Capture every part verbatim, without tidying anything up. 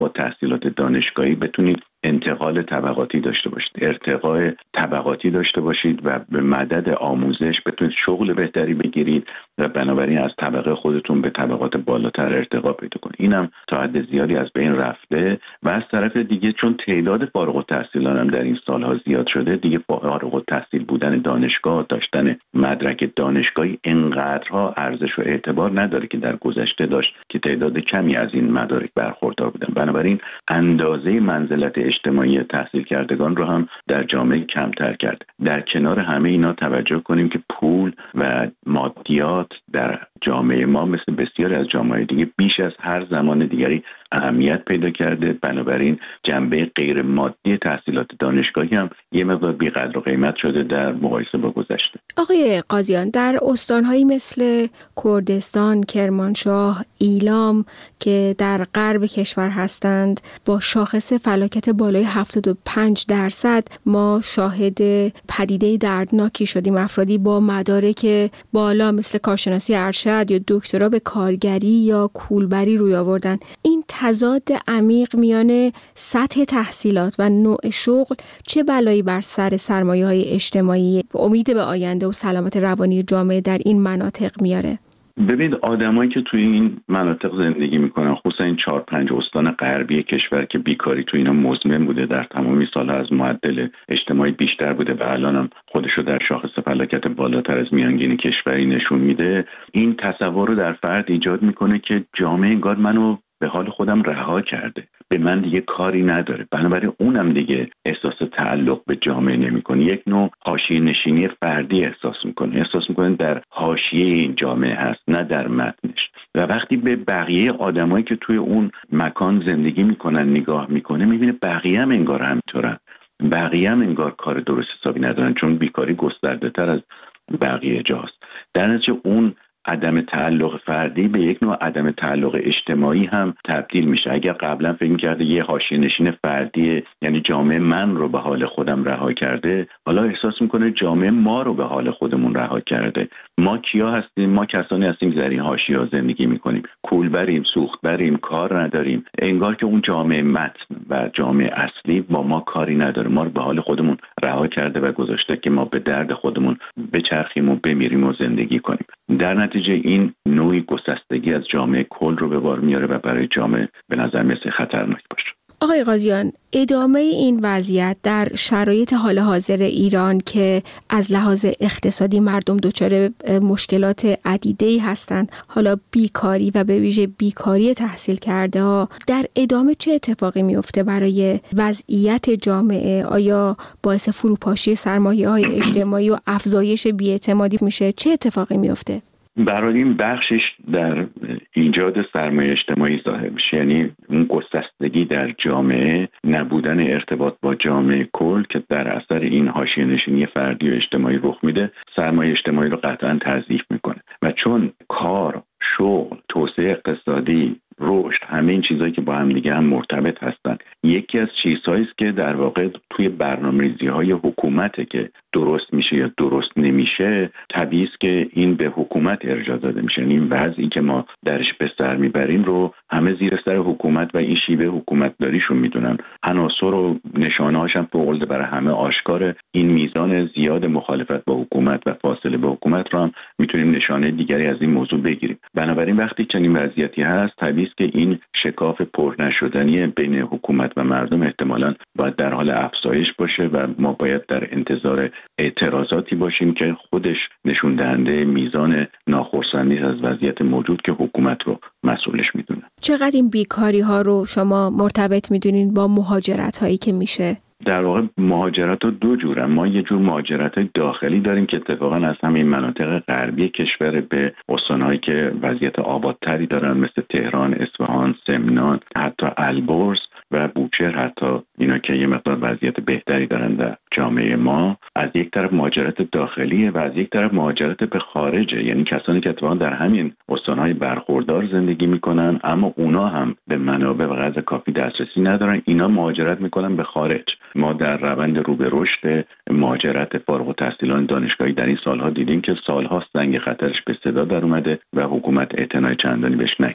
با تحصیلات دانشگاهی بتونید انتقال طبقاتی داشته باشید، ارتقاء طبقاتی داشته باشید و به مدد آموزش بتونید شغل بهتری بگیرید و بنابراین از طبقه خودتون به طبقات بالاتر ارتقا پیدا کنید. اینم تا حد زیادی از بین رفته و از طرف دیگه چون تعداد فارغ التحصیلان هم در این سالها زیاد شده، دیگه فارغ التحصیل بودن دانشگاه، داشتن مدرک دانشگاهی انقدرها ارزش و اعتبار نداره که در گذشته داشت که تعداد کمی از این مدارک برخوردار بودن. بنابراین اندازه منزلت اجتماعی تحصیل کردگان رو هم در جامعه کمتر کرده. در کنار همه اینا توجه کنیم که پول و مادیات در جامعه ما مثل بسیاری از جامعه دیگه بیش از هر زمان دیگری اهمیت پیدا کرده. بنابراین جنبه غیر مادی تحصیلات دانشگاهی هم یه مقدار بی‌قدر و قیمت شده در مقایسه با گذشته. آقای قاضیان، در استان‌هایی مثل کردستان، کرمانشاه، ایلام که در غرب کشور هستند با شاخص فلاکت بالای هفتاد و پنج درصد ما شاهد پدیده دردناکی شدیم. افرادی با مدارک بالا مثل کارشناسی ارشد یا دکترا به کارگری یا کولبری روی آوردن. این تضاد عمیق میان سطح تحصیلات و نوع شغل چه بلایی بر سر سرمایه‌های اجتماعی، امید به آینده و سلامت روانی جامعه در این مناطق میاره؟ ببینید آدمایی که توی این مناطق زندگی میکنن، خصوصا این چهار پنج استان غربی کشور که بیکاری توی اینا مزمن بوده، در تمامی سالها از معدل اجتماعی بیشتر بوده و الان هم خودشو در شاخص فلاکت بالاتر از میانگین کشوری نشون میده، این تصور رو در فرد ایجاد میکنه که جامعه انگار منو به حال خودم رها کرده، به من دیگه کاری نداره. بنابراین اونم دیگه احساس تعلق به جامعه نمیکنه، یک نوع حاشیه نشینی فردی احساس میکنه، احساس میکنه در حاشیه این جامعه هست نه در متنش. و وقتی به بقیه آدمایی که توی اون مکان زندگی میکنن نگاه میکنه، میبینه بقیه هم انگار همینطورن، بقیه هم انگار کار درست حسابی ندارن، چون بیکاری گسترده تر از بقیه جاست. در نتیجه اون عدم تعلق فردی به یک نوع عدم تعلق اجتماعی هم تبدیل میشه. اگر قبلا فکر کرده یه حاشیه نشین فردی، یعنی جامعه من رو به حال خودم رها کرده، حالا احساس میکنه جامعه ما رو به حال خودمون رها کرده. ما کیا هستیم؟ ما کسانی هستیم در این حاشیه زندگی میکنیم، کول بریم، سوخت بریم، کار نداریم، انگار که اون جامعه متن و جامعه اصلی با ما کاری نداره، ما رو به حال خودمون رها کرده و گذاشته که ما به درد خودمون بچرخیم و بمیریم و زندگی کنیم. در نتیجه این نوعی گسستگی از جامعه کل رو به بار میاره و برای جامعه به نظر مثل خطرناک باشه. آقای قاضیان، ادامه این وضعیت در شرایط حال حاضر ایران که از لحاظ اقتصادی مردم دچار مشکلات عدیده‌ای هستند، حالا بیکاری و به ویژه بیکاری تحصیل کرده ها، در ادامه چه اتفاقی میفته برای وضعیت جامعه؟ آیا باعث فروپاشی سرمایه‌های اجتماعی و افزایش بی‌اعتمادی میشه؟ چه اتفاقی میفته؟ برای این بخشش در ایجاد سرمایه اجتماعی ظاهر میشه، یعنی اون گسستگی در جامعه، نبودن ارتباط با جامعه کل که در اثر این حاشیه نشینی فردی و اجتماعی رخ میده، سرمایه اجتماعی رو قطعا تضعیف میکنه. و چون کار، شغل، توسعه اقتصادی، رشد، همه این چیزایی که با هم دیگه هم مرتبط هستن، یکی از چیزهایی است که در واقع توی برنامه‌ریزی‌های حکومته که درست میشه یا درست نمیشه، طبیعی است که این به حکومت ارجاع داده میشه. این وضعی که ما درش به سر میبریم رو همه زیر سر حکومت و این شیوه حکومت داریشون میدونن. عناصر و نشانه‌هاش هم فوق‌العاده برای همه آشکاره. این میزان زیاد مخالفت با حکومت و فاصله با حکومت رو هم میتونیم نشانه دیگری از این موضوع بگیریم. بنابراین وقتی چنین وضعیتی هست، طبیعی است که این شکاف پر نشدنی بین حکومت و مردم احتمالاً باید در حال افزایش باشه و ما باید در انتظار اعتراضاتی باشیم که خودش نشون دهنده میزان ناخرسندی از وضعیت موجود که حکومت رو مسئولش میدونه. چقدر این بیکاری ها رو شما مرتبط میدونین با مهاجرت هایی که میشه؟ در واقع مهاجرت ها دو جورن. ما یه جور مهاجرت های داخلی داریم که اتفاقا از همین مناطق غربی کشور به استان‌هایی که وضعیت آبادتری دارن مثل تهران، اصفهان، سمنان، حتی البرز و بوشهر، حتی اینا که یه مقدار وضعیت بهتری دارن در جامعه ما، از یک طرف مهاجرت داخلیه و از یک طرف مهاجرت به خارجه، یعنی کسانی که اتفاقا در همین استان‌های برخوردار زندگی میکنن اما اونا هم به منابع و غذا کافی دسترسی ندارن، اینا مهاجرت میکنن به خارج. ما در روند رو به رشد مهاجرت فارغ التحصیلان دانشگاهی در این سالها دیدیم که سالها زنگ خطرش به صدا در اومده و حکومت اعتنای چندانی بهش نکرد.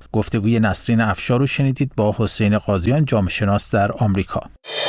گفتگوی نسرین افشار رو شنیدید با حسین قاضیان، جامعه شناس در آمریکا.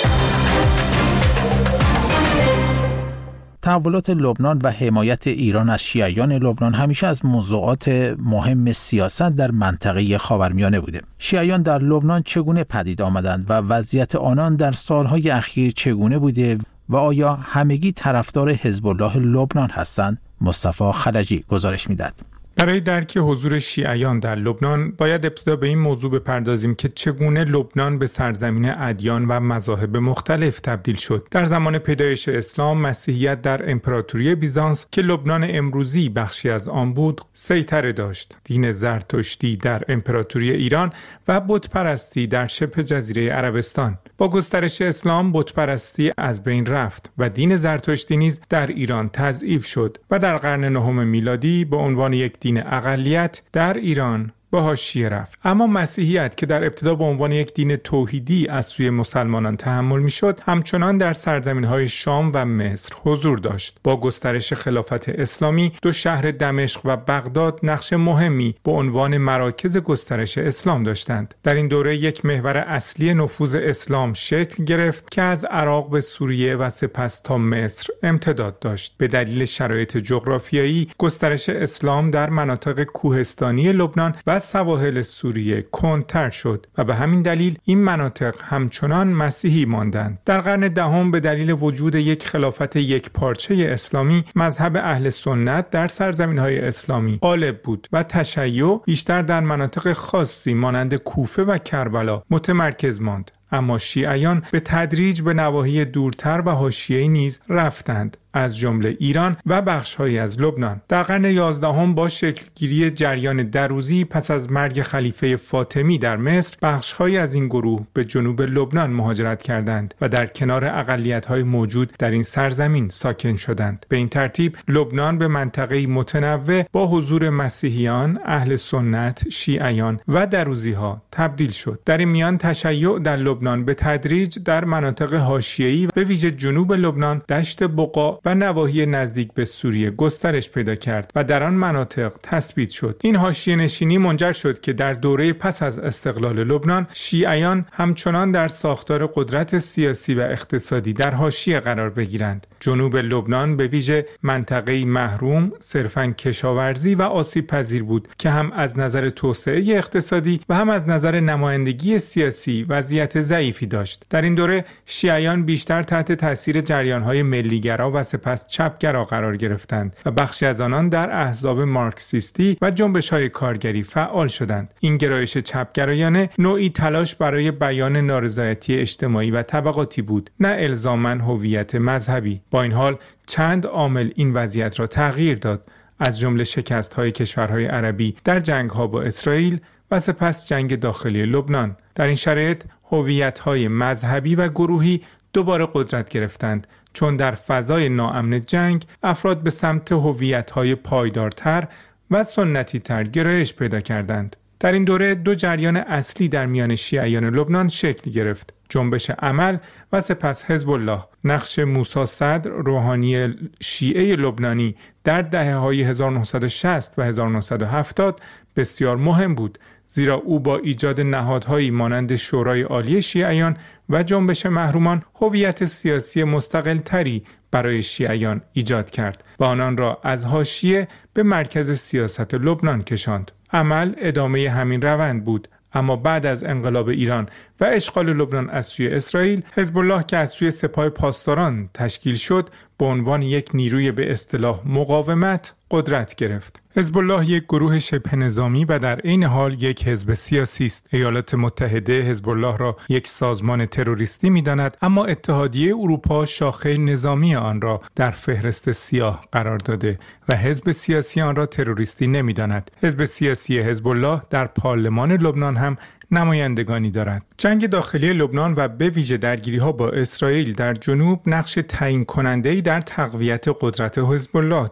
تحولات لبنان و حمایت ایران از شیعیان لبنان همیشه از موضوعات مهم سیاست در منطقه خاورمیانه بوده. شیعیان در لبنان چگونه پدید آمدند و وضعیت آنان در سالهای اخیر چگونه بوده و آیا همگی طرفدار حزب الله لبنان هستند؟ مصطفی خلجی گزارش می‌دهد. برای درک حضور شیعیان در لبنان باید ابتدا به این موضوع بپردازیم که چگونه لبنان به سرزمین ادیان و مذاهب مختلف تبدیل شد. در زمان پیدایش اسلام، مسیحیت در امپراتوری بیزانس که لبنان امروزی بخشی از آن بود، سیطره داشت. دین زرتشتی در امپراتوری ایران و بت‌پرستی در شبه جزیره عربستان. با گسترش اسلام، بت‌پرستی از بین رفت و دین زرتشتی نیز در ایران تضعیف شد و در قرن نهم میلادی به عنوان یک دین اقلیت در ایران به حاشیه رفت. اما مسیحیت که در ابتدا به عنوان یک دین توحیدی از سوی مسلمانان تحمل میشد، همچنان در سرزمین‌های شام و مصر حضور داشت. با گسترش خلافت اسلامی، دو شهر دمشق و بغداد نقش مهمی به عنوان مراکز گسترش اسلام داشتند. در این دوره یک محور اصلی نفوذ اسلام شکل گرفت که از عراق به سوریه و سپس تا مصر امتداد داشت. به دلیل شرایط جغرافیایی، گسترش اسلام در مناطق کوهستانی لبنان و سواحل سوریه کندتر شد و به همین دلیل این مناطق همچنان مسیحی ماندند. در قرن دهم به دلیل وجود یک خلافت یک پارچه اسلامی، مذهب اهل سنت در سرزمین‌های اسلامی غالب بود و تشیع بیشتر در مناطق خاصی مانند کوفه و کربلا متمرکز ماند. اما شیعیان به تدریج به نواحی دورتر و حاشیه‌ای نیز رفتند، از جمله ایران و بخش‌هایی از لبنان. در قرن یازدهم با شکلگیری جریان دروزی پس از مرگ خلیفه فاطمی در مصر، بخش‌هایی از این گروه به جنوب لبنان مهاجرت کردند و در کنار اقلیت‌های موجود در این سرزمین ساکن شدند. به این ترتیب لبنان به منطقه‌ای متنوع با حضور مسیحیان، اهل سنت، شیعیان و دروزی‌ها تبدیل شد. در این میان تشیع در لبنان به تدریج در مناطق حاشیه‌ای به ویژه جنوب لبنان، دشت بقا و نواحی نزدیک به سوریه گسترش پیدا کرد و در آن مناطق تثبیت شد. این حاشیه نشینی منجر شد که در دوره پس از استقلال لبنان، شیعیان همچنان در ساختار قدرت سیاسی و اقتصادی در حاشیه قرار بگیرند. جنوب لبنان به ویژه منطقه‌ای محروم، صرفاً کشاورزی و آسیب پذیر بود که هم از نظر توسعه اقتصادی و هم از نظر نمایندگی سیاسی وضعیت ضعیفی داشت. در این دوره شیعیان بیشتر تحت تاثیر جریان‌های ملیگرا و سپس چپگرا قرار گرفتند و بخشی از آنان در احزاب مارکسیستی و جنبش‌های کارگری فعال شدند. این گرایش چپگرایانه نوعی تلاش برای بیان نارضایتی اجتماعی و طبقاتی بود، نه الزاماً هویت مذهبی. با این حال چند عامل این وضعیت را تغییر داد، از جمله شکست‌های کشورهای عربی در جنگ‌ها با اسرائیل و سپس جنگ داخلی لبنان. در این شرایط هویت‌های مذهبی و گروهی دوباره قدرت گرفتند، چون در فضای ناامن جنگ افراد به سمت هویت‌های پایدارتر و سنتی‌تر گرایش پیدا کردند. در این دوره دو جریان اصلی در میان شیعیان لبنان شکل گرفت: جنبش عمل و سپس حزب الله. نقش موسی صدر، روحانی شیعه لبنانی، در دهه‌های هزار و نهصد و شصت و هزار و نهصد و هفتاد بسیار مهم بود، زیرا او با ایجاد نهادهایی مانند شورای عالی شیعیان و جنبش محرومان هویت سیاسی مستقل تری برای شیعیان ایجاد کرد و آنان را از حاشیه به مرکز سیاست لبنان کشاند. عمل ادامه همین روند بود، اما بعد از انقلاب ایران و اشغال لبنان از سوی اسرائیل، حزب الله که از سوی سپاه پاسداران تشکیل شد، به عنوان یک نیروی به اصطلاح مقاومت قدرت گرفت. حزب الله یک گروه شبه نظامی و در عین حال یک حزب سیاسی است. ایالات متحده حزب الله را یک سازمان تروریستی می‌داند، اما اتحادیه اروپا شاخه نظامی آن را در فهرست سیاه قرار داده و حزب سیاسی آن را تروریستی نمی‌داند. حزب سیاسی حزب الله در پارلمان لبنان هم نمایندگانی دارد. جنگ داخلی لبنان و به ویژه درگیری‌ها با اسرائیل در جنوب نقش تعیین کننده‌ای در تقویت قدرت حزب الله داشت.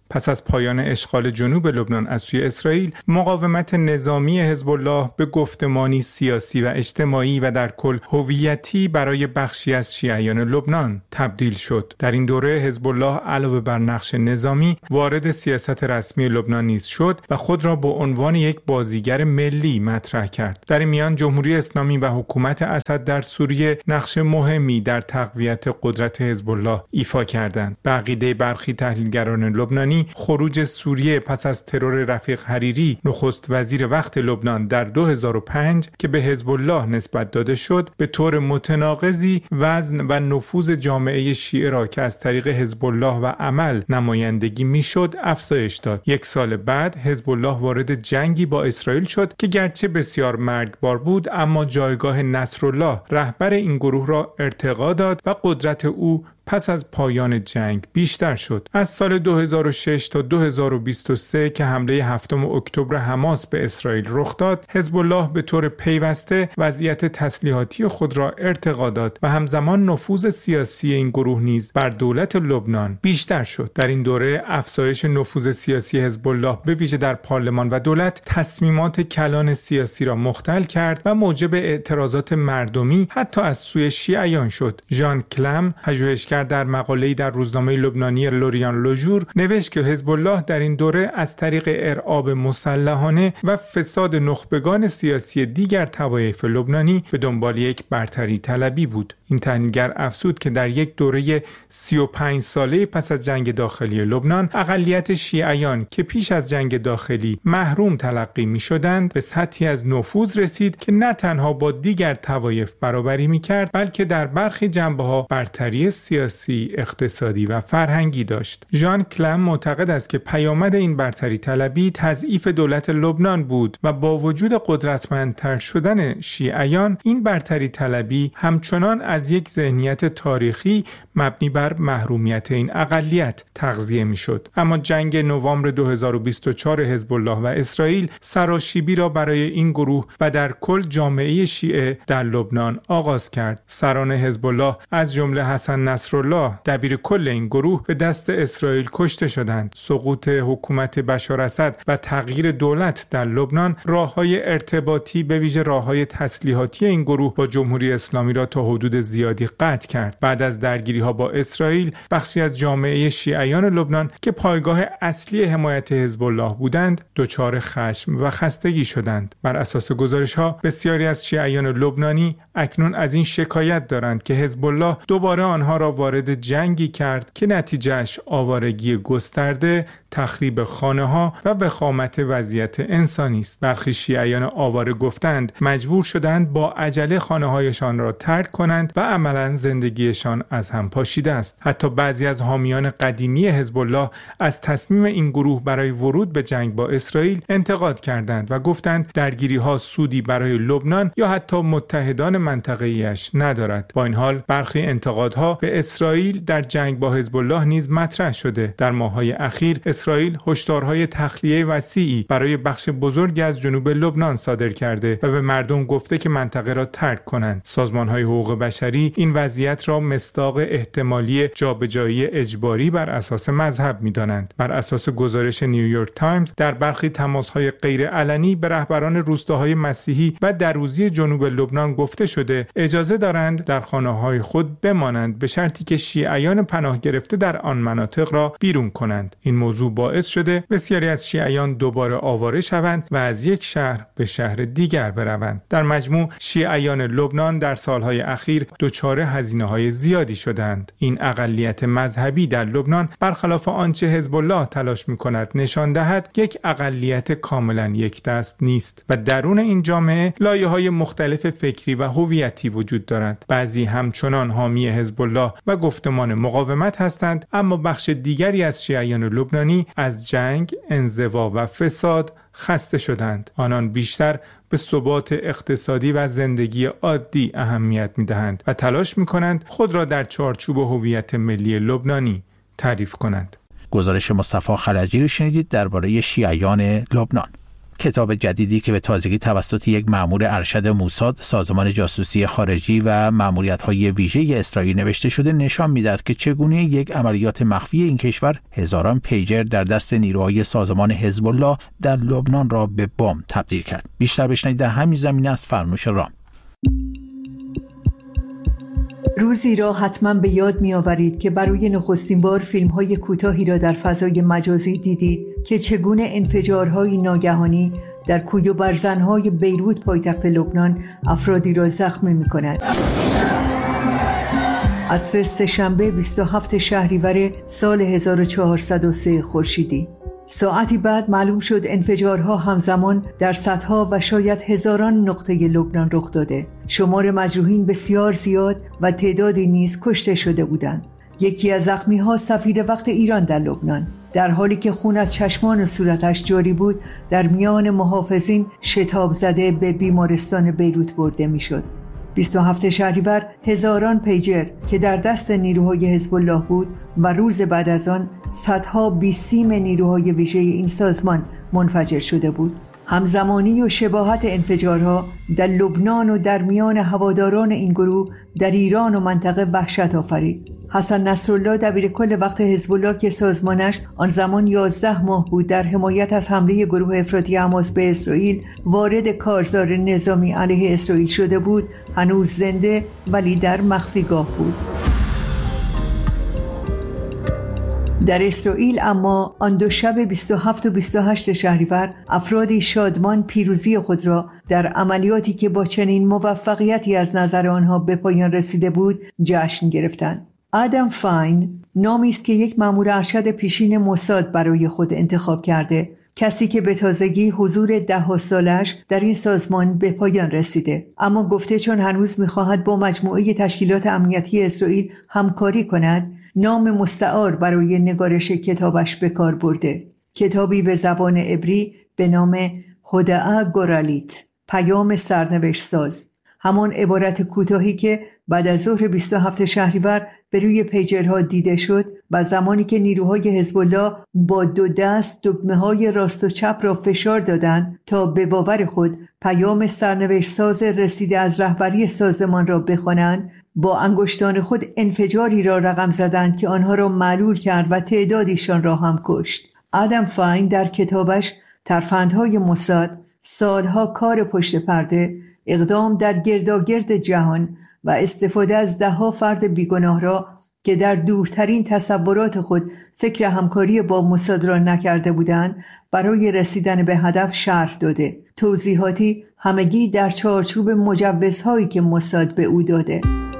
پس از پایان اشغال جنوب لبنان از سوی اسرائیل، مقاومت نظامی حزب الله به گفتمانی سیاسی و اجتماعی و در کل هویتی برای بخشی از شیعیان لبنان تبدیل شد. در این دوره حزب الله علاوه بر نقش نظامی وارد سیاست رسمی لبنان نیز شد و خود را به عنوان یک بازیگر ملی مطرح کرد. در این میان جمهوری اسلامی و حکومت اسد در سوریه نقش مهمی در تقویت قدرت حزب الله ایفا کردند. به عقیده برخی تحلیلگران لبنانی، خروج سوریه پس از ترور رفیق حریری، نخست وزیر وقت لبنان، در دو هزار و پنج که به حزب الله نسبت داده شد، به طور متناقضی وزن و نفوذ جامعه شیعه را که از طریق حزب الله و عمل نمایندگی میشد افزایش داد. یک سال بعد حزب الله وارد جنگی با اسرائیل شد که گرچه بسیار مرگبار بود، اما جایگاه نصرالله رهبر این گروه را ارتقا داد و قدرت او پس از پایان جنگ بیشتر شد. از سال دو هزار و شش تا دو هزار و بیست و سه که حمله هفتم اکتبر حماس به اسرائیل رخ داد، حزب الله به طور پیوسته وضعیت تسلیحاتی خود را ارتقا داد و همزمان نفوذ سیاسی این گروه نیز بر دولت لبنان بیشتر شد. در این دوره افزایش نفوذ سیاسی حزب الله به ویژه در پارلمان و دولت تصمیمات کلان سیاسی را مختل کرد و موجب اعتراضات مردمی حتی از سوی شیعیان شد. ژان کلم، پژوهشگر در مقاله‌ای در روزنامه لبنانی لوریان لوژور، نوشت که حزب الله در این دوره از طریق ارعاب مسلحانه و فساد نخبگان سیاسی دیگر طوایف لبنانی به دنبال یک برتری طلبی بود. این تحلیلگر افزود که در یک دوره سی و پنج ساله پس از جنگ داخلی لبنان، اقلیت شیعیان که پیش از جنگ داخلی محروم تلقی می شدند به سطحی از نفوذ رسید که نه تنها با دیگر طوایف برابری می کرد، بلکه در برخی جنبه‌ها برتری سیاسی، اقتصادی و فرهنگی داشت. ژان کلم معتقد است که پیامد این برتری طلبی تضعیف دولت لبنان بود و با وجود قدرتمندتر شدن شیعیان، این برتری طلبی همچنان از یک ذهنیت تاریخی مبنی بر محرومیت این اقلیت تغذیه میشد. اما جنگ نوامبر دو هزار و بیست و چهار حزب الله و اسرائیل سراشیبی را برای این گروه و در کل جامعه شیعه در لبنان آغاز کرد. سران حزب الله از جمله حسن نصرالله، دبیر کل این گروه، به دست اسرائیل کشته شدند. سقوط حکومت بشار اسد و تغییر دولت در لبنان راههای ارتباطی به ویژه راههای تسلیحاتی این گروه با جمهوری اسلامی را تا حدود زیادی قطع کرد. بعد از درگیری‌ها با اسرائیل، بخشی از جامعه شیعیان لبنان که پایگاه اصلی حمایت حزب الله بودند، دچار خشم و خستگی شدند. بر اساس گزارش‌ها، بسیاری از شیعیان لبنانی اکنون از این شکایت دارند که حزب الله دوباره آنها را وارد جنگی کرد که نتیجهش آوارگی گسترده، تخریب خانه‌ها و وخامت وضعیت انسانی است. برخی شیعیان آواره گفتند مجبور شدند با عجله خانه‌هایشان را ترک کنند و عملاً زندگیشان از هم پاشیده است. حتی بعضی از حامیان قدیمی حزب الله از تصمیم این گروه برای ورود به جنگ با اسرائیل انتقاد کردند و گفتند درگیری‌ها سودی برای لبنان یا حتی متحدان منطقه‌ایش ندارد. با این حال برخی انتقادها به اسرائیل در جنگ با حزب الله نیز مطرح شده. در ماه‌های اخیر اسرائیل هشدارهای تخلیه وسیعی برای بخش بزرگی از جنوب لبنان صادر کرده و به مردم گفته که منطقه را ترک کنند. سازمان‌های حقوق بشری این وضعیت را مصداق احتمالی جابجایی اجباری بر اساس مذهب می‌دانند. بر اساس گزارش نیویورک تایمز، در برخی تماس‌های غیرعلنی به رهبران روستاهای مسیحی و دروزی جنوب لبنان گفته شده اجازه دارند در خانه‌های خود بمانند به شرطی که شیعیان پناه گرفته در آن مناطق را بیرون کنند. این موضوع باعث شده بسیاری از شیعیان دوباره آواره شوند و از یک شهر به شهر دیگر بروند. در مجموع شیعیان لبنان در سالهای اخیر دچار هزینه‌های زیادی شدند. این اقلیت مذهبی در لبنان برخلاف آنچه حزب الله تلاش می‌کند نشان دهد، یک اقلیت کاملا یک دست نیست و درون این جامعه لایه‌های مختلف فکری و هویتی وجود دارد. بعضی همچنان حامی حزب الله و گفتمان مقاومت هستند، اما بخش دیگری از شیعیان لبنانی از جنگ، انزوا و فساد خسته شدند. آنان بیشتر به ثبات اقتصادی و زندگی عادی اهمیت می‌دهند و تلاش می‌کنند خود را در چارچوب هویت ملی لبنانی تعریف کنند. گزارش مصطفی خلجی رو شنیدید درباره شیعیان لبنان. کتاب جدیدی که به تازگی توسط یک مأمور ارشد موساد، سازمان جاسوسی خارجی و مأموریت‌های ویژه اسرائیل نوشته شده، نشان می‌دهد که چگونه یک عملیات مخفی این کشور هزاران پیجر در دست نیروهای سازمان حزب الله در لبنان را به بمب تبدیل کرد. بیشتر بشنوید در همین زمینه از فرنوش رام. روزی را حتما به یاد می آورید که برای نخستین بار فیلم های کوتاهی را در فضای مجازی دیدید که چگونه انفجارهای ناگهانی در کوی و برزنهای بیروت پایتخت لبنان افرادی را زخمی می کند. عصر سه‌شنبه بیست و هفتم شهریور سال هزار و چهارصد و سه خورشیدی. ساعتی بعد معلوم شد انفجارها همزمان در صدها و شاید هزاران نقطه لبنان رخ داده. شمار مجروحین بسیار زیاد و تعدادی نیز کشته شده بودند. یکی از زخمی‌ها سفیر وقت ایران در لبنان، در حالی که خون از چشمان و صورتش جاری بود، در میان محافظین شتاب زده به بیمارستان بیروت برده می‌شد. بیست و هفتم شهریور هزاران پیجر که در دست نیروهای حزب الله بود و روز بعد از آن صدها بیسیم نیروهای ویژه این سازمان منفجر شده بود. همزمانی و شباهت انفجارها در لبنان و در میان هواداران این گروه در ایران و منطقه وحشت آفرید. حسن نصرالله دبیرکل وقت حزب الله که سازمانش آن زمان یازده ماه بود در حمایت از حمله گروه افراطی حماس به اسرائیل وارد کارزار نظامی علیه اسرائیل شده بود، هنوز زنده ولی در مخفیگاه بود. در اسرائیل اما آن دو شب بیست و هفت و بیست و هشت شهریور افرادی شادمان پیروزی خود را در عملیاتی که با چنین موفقیتی از نظر آنها به پایان رسیده بود جشن گرفتند. آدم فاین نامی است که یک مأمور ارشد پیشین موساد برای خود انتخاب کرده، کسی که به تازگی حضور ده سالش در این سازمان به پایان رسیده، اما گفته چون هنوز می‌خواهد با مجموعه تشکیلات امنیتی اسرائیل همکاری کند، نام مستعار برای نگارش کتابش به کار برده. کتابی به زبان عبری به نام هودعه گورالیت، پیام سرنوشت ساز، همان عبارت کوتاهی که بعد از ظهر بیست و هفتم شهریور به روی پیجرها دیده شد و زمانی که نیروهای حزب الله با دو دست دکمه‌های راست و چپ را فشار دادند تا به باور خود پیام سرنوشت ساز رسیده از رهبری سازمان را بخوانند، با انگشتان خود انفجاری را رقم زدند که آنها را معلول کرد و تعدادیشان را هم کشت. آدم فاین در کتابش ترفندهای موساد، سالها کار پشت پرده، اقدام در گرداگرد جهان و استفاده از ده ها فرد بیگناه را که در دورترین تصورات خود فکر همکاری با موساد را نکرده بودند برای رسیدن به هدف شرح داده. توضیحاتی همگی در چارچوب مجوزهایی که موساد به او داده.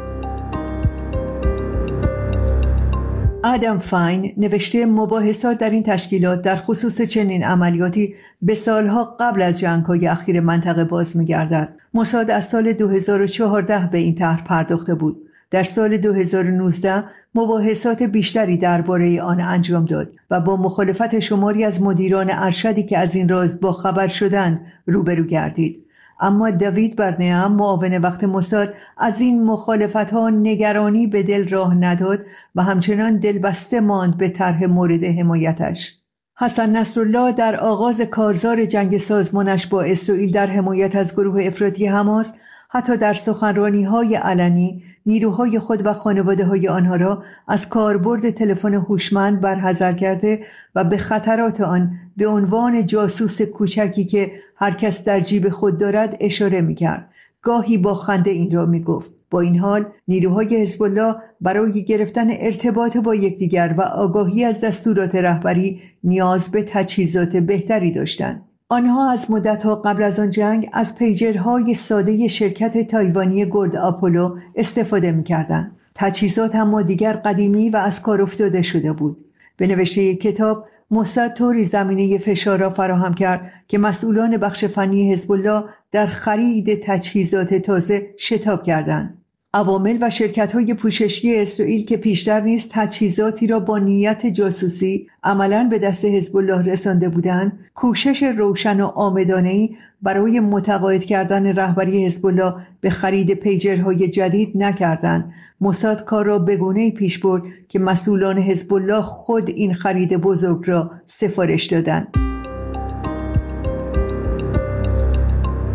آدم فاین نوشته مباحثات در این تشکیلات در خصوص چنین عملیاتی به سالها قبل از جنگ‌های اخیر منطقه باز می‌گردد. موساد از سال دو هزار و چهارده به این طرح پرداخته بود. در سال دو هزار و نوزده مباحثات بیشتری درباره آن انجام داد و با مخالفت شماری از مدیران ارشدی که از این راز با خبر شدند روبرو گردید. اما دوید برنیام معاون وقت موساد از این مخالفت‌ها نگرانی به دل راه نداد و همچنان دلبسته ماند به طرح مورد حمایتش. حسن نصرالله در آغاز کارزار جنگ سازمانش با اسرائیل در حمایت از گروه افراطی حماس حتی در سخنرانی‌های علنی نیروهای خود و خانواده‌های آنها را از کاربرد تلفن هوشمند برحذر کرده و به خطرات آن به عنوان جاسوس کوچکی که هر کس در جیب خود دارد اشاره می‌کرد. گاهی با خنده این را می‌گفت. با این حال نیروهای حزب الله برای گرفتن ارتباط با یکدیگر و آگاهی از دستورات رهبری نیاز به تجهیزات بهتری داشتند. آنها از مدت‌ها قبل از آن جنگ از پیجرهای ساده شرکت تایوانی گرد آپولو استفاده می‌کردند. تجهیزات اما دیگر قدیمی و از کار افتاده شده بود. به نوشته کتاب موساد طوری زمینه فشار را فراهم کرد که مسئولان بخش فنی حزب الله در خرید تجهیزات تازه شتاب کردند. عوامل و شرکت‌های پوششی اسرائیل که پیشتر نیز تجهیزاتی را با نیت جاسوسی عملاً به دست حزب الله رسانده بودند، کوشش روشن و عامدانه‌ای برای متقاعد کردن رهبری حزب الله به خرید پیجرهای جدید نکردند. موساد کار را به گونه‌ای پیش برد که مسئولان حزب الله خود این خرید بزرگ را سفارش دادند.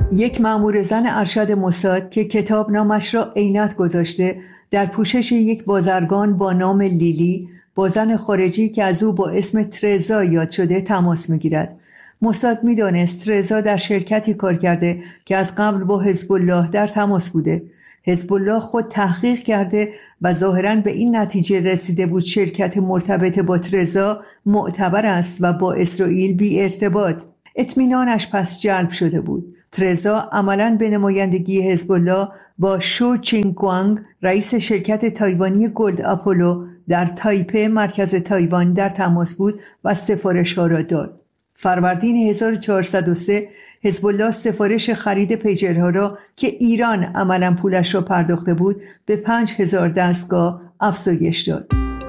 یک مأمور زن ارشد موساد که کتاب نامش را عینت گذاشته در پوشش یک بازرگان با نام لیلی با زن خارجی که از او با اسم ترزا یاد شده تماس می‌گیرد. موساد می‌دانست ترزا در شرکتی کار کرده که از قبل با حزب الله در تماس بوده. حزب الله خود تحقیق کرده و ظاهراً به این نتیجه رسیده بود شرکت مرتبط با ترزا معتبر است و با اسرائیل بی ارتباط. اطمینانش پس جلب شده بود. ترزا عملاً به نمایندگی حزب الله با شو چینگوانگ رئیس شرکت تایوانی گلد آپولو در تایپه مرکز تایوان در تماس بود و سفارش ها را داد. فروردین هزار و چهارصد و سه حزب الله سفارش خرید پیجرها را که ایران عملاً پولش را پرداخته بود به پنج هزار دستگاه افزایش داد.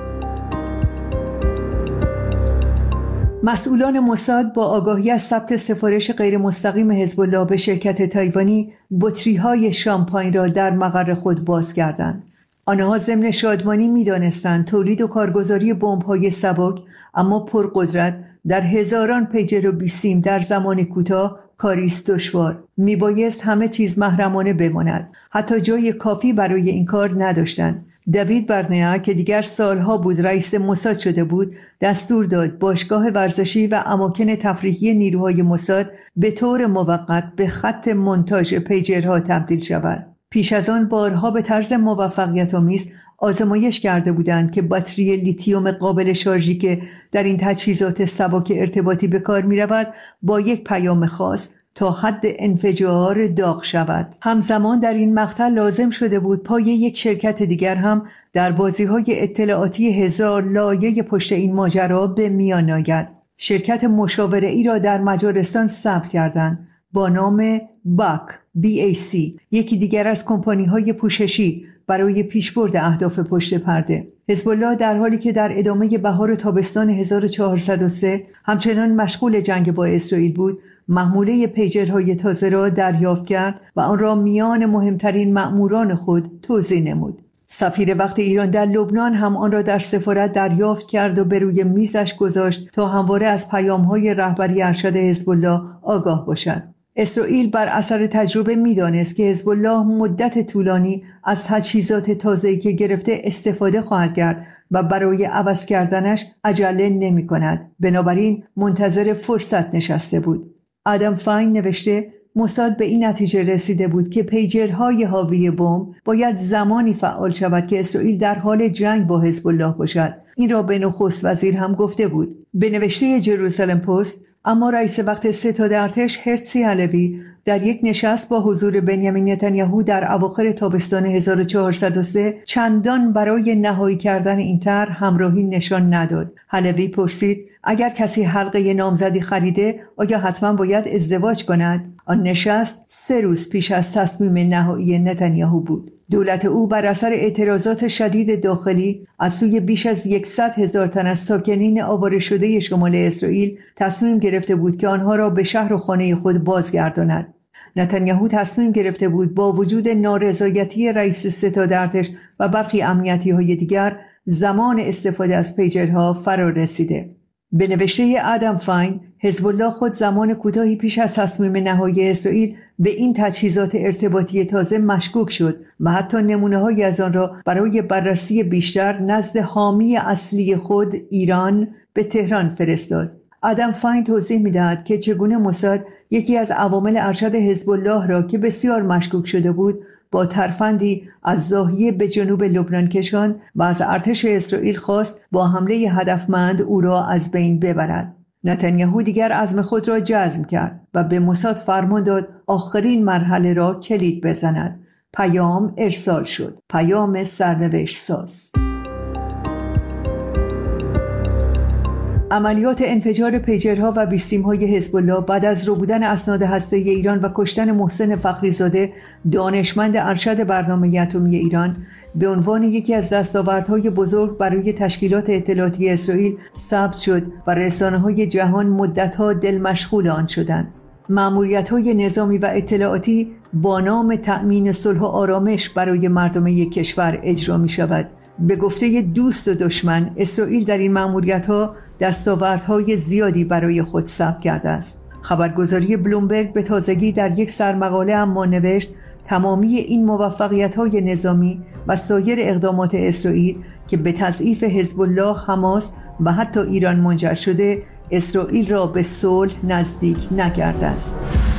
مسئولان موساد با آگاهی از ثبت سفارش غیر مستقیم حزب الله به شرکت تایوانی بطری‌های شامپاین را در مقر خود باز کردند. آنها ضمن شادمانی می‌دانستند تولید و کارگزاری بمب‌های سبک اما پرقدرت در هزاران پیجر و بیسیم در زمان کوتاه کاریست دشوار. میبایست همه چیز محرمانه بماند. حتی جای کافی برای این کار نداشتند. دوید برنیا که دیگر سالها بود رئیس موساد شده بود دستور داد باشگاه ورزشی و اماکن تفریحی نیروهای موساد به طور موقت به خط مونتاژ پیجرها تبدیل شود. پیش از آن بارها به طرز موفقیت‌آمیز آزمایش کرده بودند که باتری لیتیوم قابل شارژی که در این تجهیزات سبک ارتباطی به کار می‌رود با یک پیام خاص تا حد انفجار داغ شود. همزمان در این مقطع لازم شده بود پای یک شرکت دیگر هم در بازی‌های اطلاعاتی هزار لایه پشت این ماجرا به میان آید. شرکت مشاوره‌ای را در مجارستان ثبت کردند با نام باک بی ای سی، یکی دیگر از کمپانی‌های پوششی برای پیشبرد اهداف پشت پرده. حزب الله در حالی که در ادامه بهار و تابستان هزار و چهارصد و سه همچنان مشغول جنگ با اسرائیل بود، محموله پیجرهای تازه را دریافت کرد و آن را میان مهمترین مأموران خود توزیع نمود. سفیر وقت ایران در لبنان هم آن را در سفارت دریافت کرد و به روی میزش گذاشت تا همواره از پیام‌های رهبری ارشد حزب الله آگاه باشد. اسرائیل بر اثر تجربه می‌دانست که حزب الله مدت طولانی از تجهیزات تازه‌ای که گرفته استفاده خواهد کرد و برای عوض کردنش عجله نمی‌کند. بنابراین منتظر فرصت نشسته بود. آدم فاین نوشته موساد به این نتیجه رسیده بود که پیجرهای حاوی بمب باید زمانی فعال شود که اسرائیل در حال جنگ با حزب الله باشد. این را به نخست وزیر هم گفته بود. به نوشته جروسالم پست، اما رئیس وقت ستاد ارتش هرتزی هلوی در یک نشست با حضور بنیامین نتانیاهو در اواخر تابستان هزار و چهارصد و سه چندان برای نهایی کردن این طرح همراهی نشان نداد. هلوی پرسید اگر کسی حلقه نامزدی خریده آیا حتما باید ازدواج کند؟ آن نشست سه روز پیش از تصمیم نهایی نتانیاهو بود. دولت او بر اثر اعتراضات شدید داخلی از سوی بیش از صد هزار تن از ساکنین آواره شده شمال اسرائیل تصمیم گرفته بود که آنها را به شهر و خانه خود بازگرداند. نتانیاهو تصمیم گرفته بود با وجود نارضایتی رئیس ستاد ارتش و برخی امنیتی های دیگر زمان استفاده از پیجرها فرا رسیده. به نوشته آدم فاین، حزب الله خود زمان کوتاهی پیش از تصمیم نهایی اسرائیل به این تجهیزات ارتباطی تازه مشکوک شد و حتی نمونه‌هایی از آن را برای بررسی بیشتر نزد حامی اصلی خود ایران به تهران فرستاد. آدم فاین توضیح می‌دهد که چگونه موساد یکی از عوامل ارشد حزب الله را که بسیار مشکوک شده بود با ترفندی از زاهیه به جنوب لبنان کشان و از ارتش اسرائیل خواست با حمله هدفمند او را از بین ببرد. نتانیاهو دیگر عزم خود را جزم کرد و به موساد فرمان داد آخرین مرحله را کلید بزند. پیام ارسال شد. پیام سرنوشت ساز. عملیات انفجار پیجرها و بیستیم‌های حزب الله بعد از ربودن اسناد هسته‌ای ایران و کشتن محسن فخریزاده دانشمند ارشد برنامه اتمی ایران به عنوان یکی از دستاوردهای بزرگ برای تشکیلات اطلاعاتی اسرائیل ثبت شد و رسانه‌های جهان مدت‌ها دل مشغول آن شدند. مأموریت‌های نظامی و اطلاعاتی با نام تأمین صلح و آرامش برای مردم یک کشور اجرا می‌شود. به گفته دوست و دشمن، اسرائیل در این مأموریت‌ها دستاوردهای زیادی برای خود ثبت کرده است. خبرگزاری بلومبرگ به تازگی در یک سرمقاله اما نوشت تمامی این موفقیت‌های نظامی و سایر اقدامات اسرائیل که به تضعیف حزب الله، حماس و حتی ایران منجر شده، اسرائیل را به صلح نزدیک نکرده است.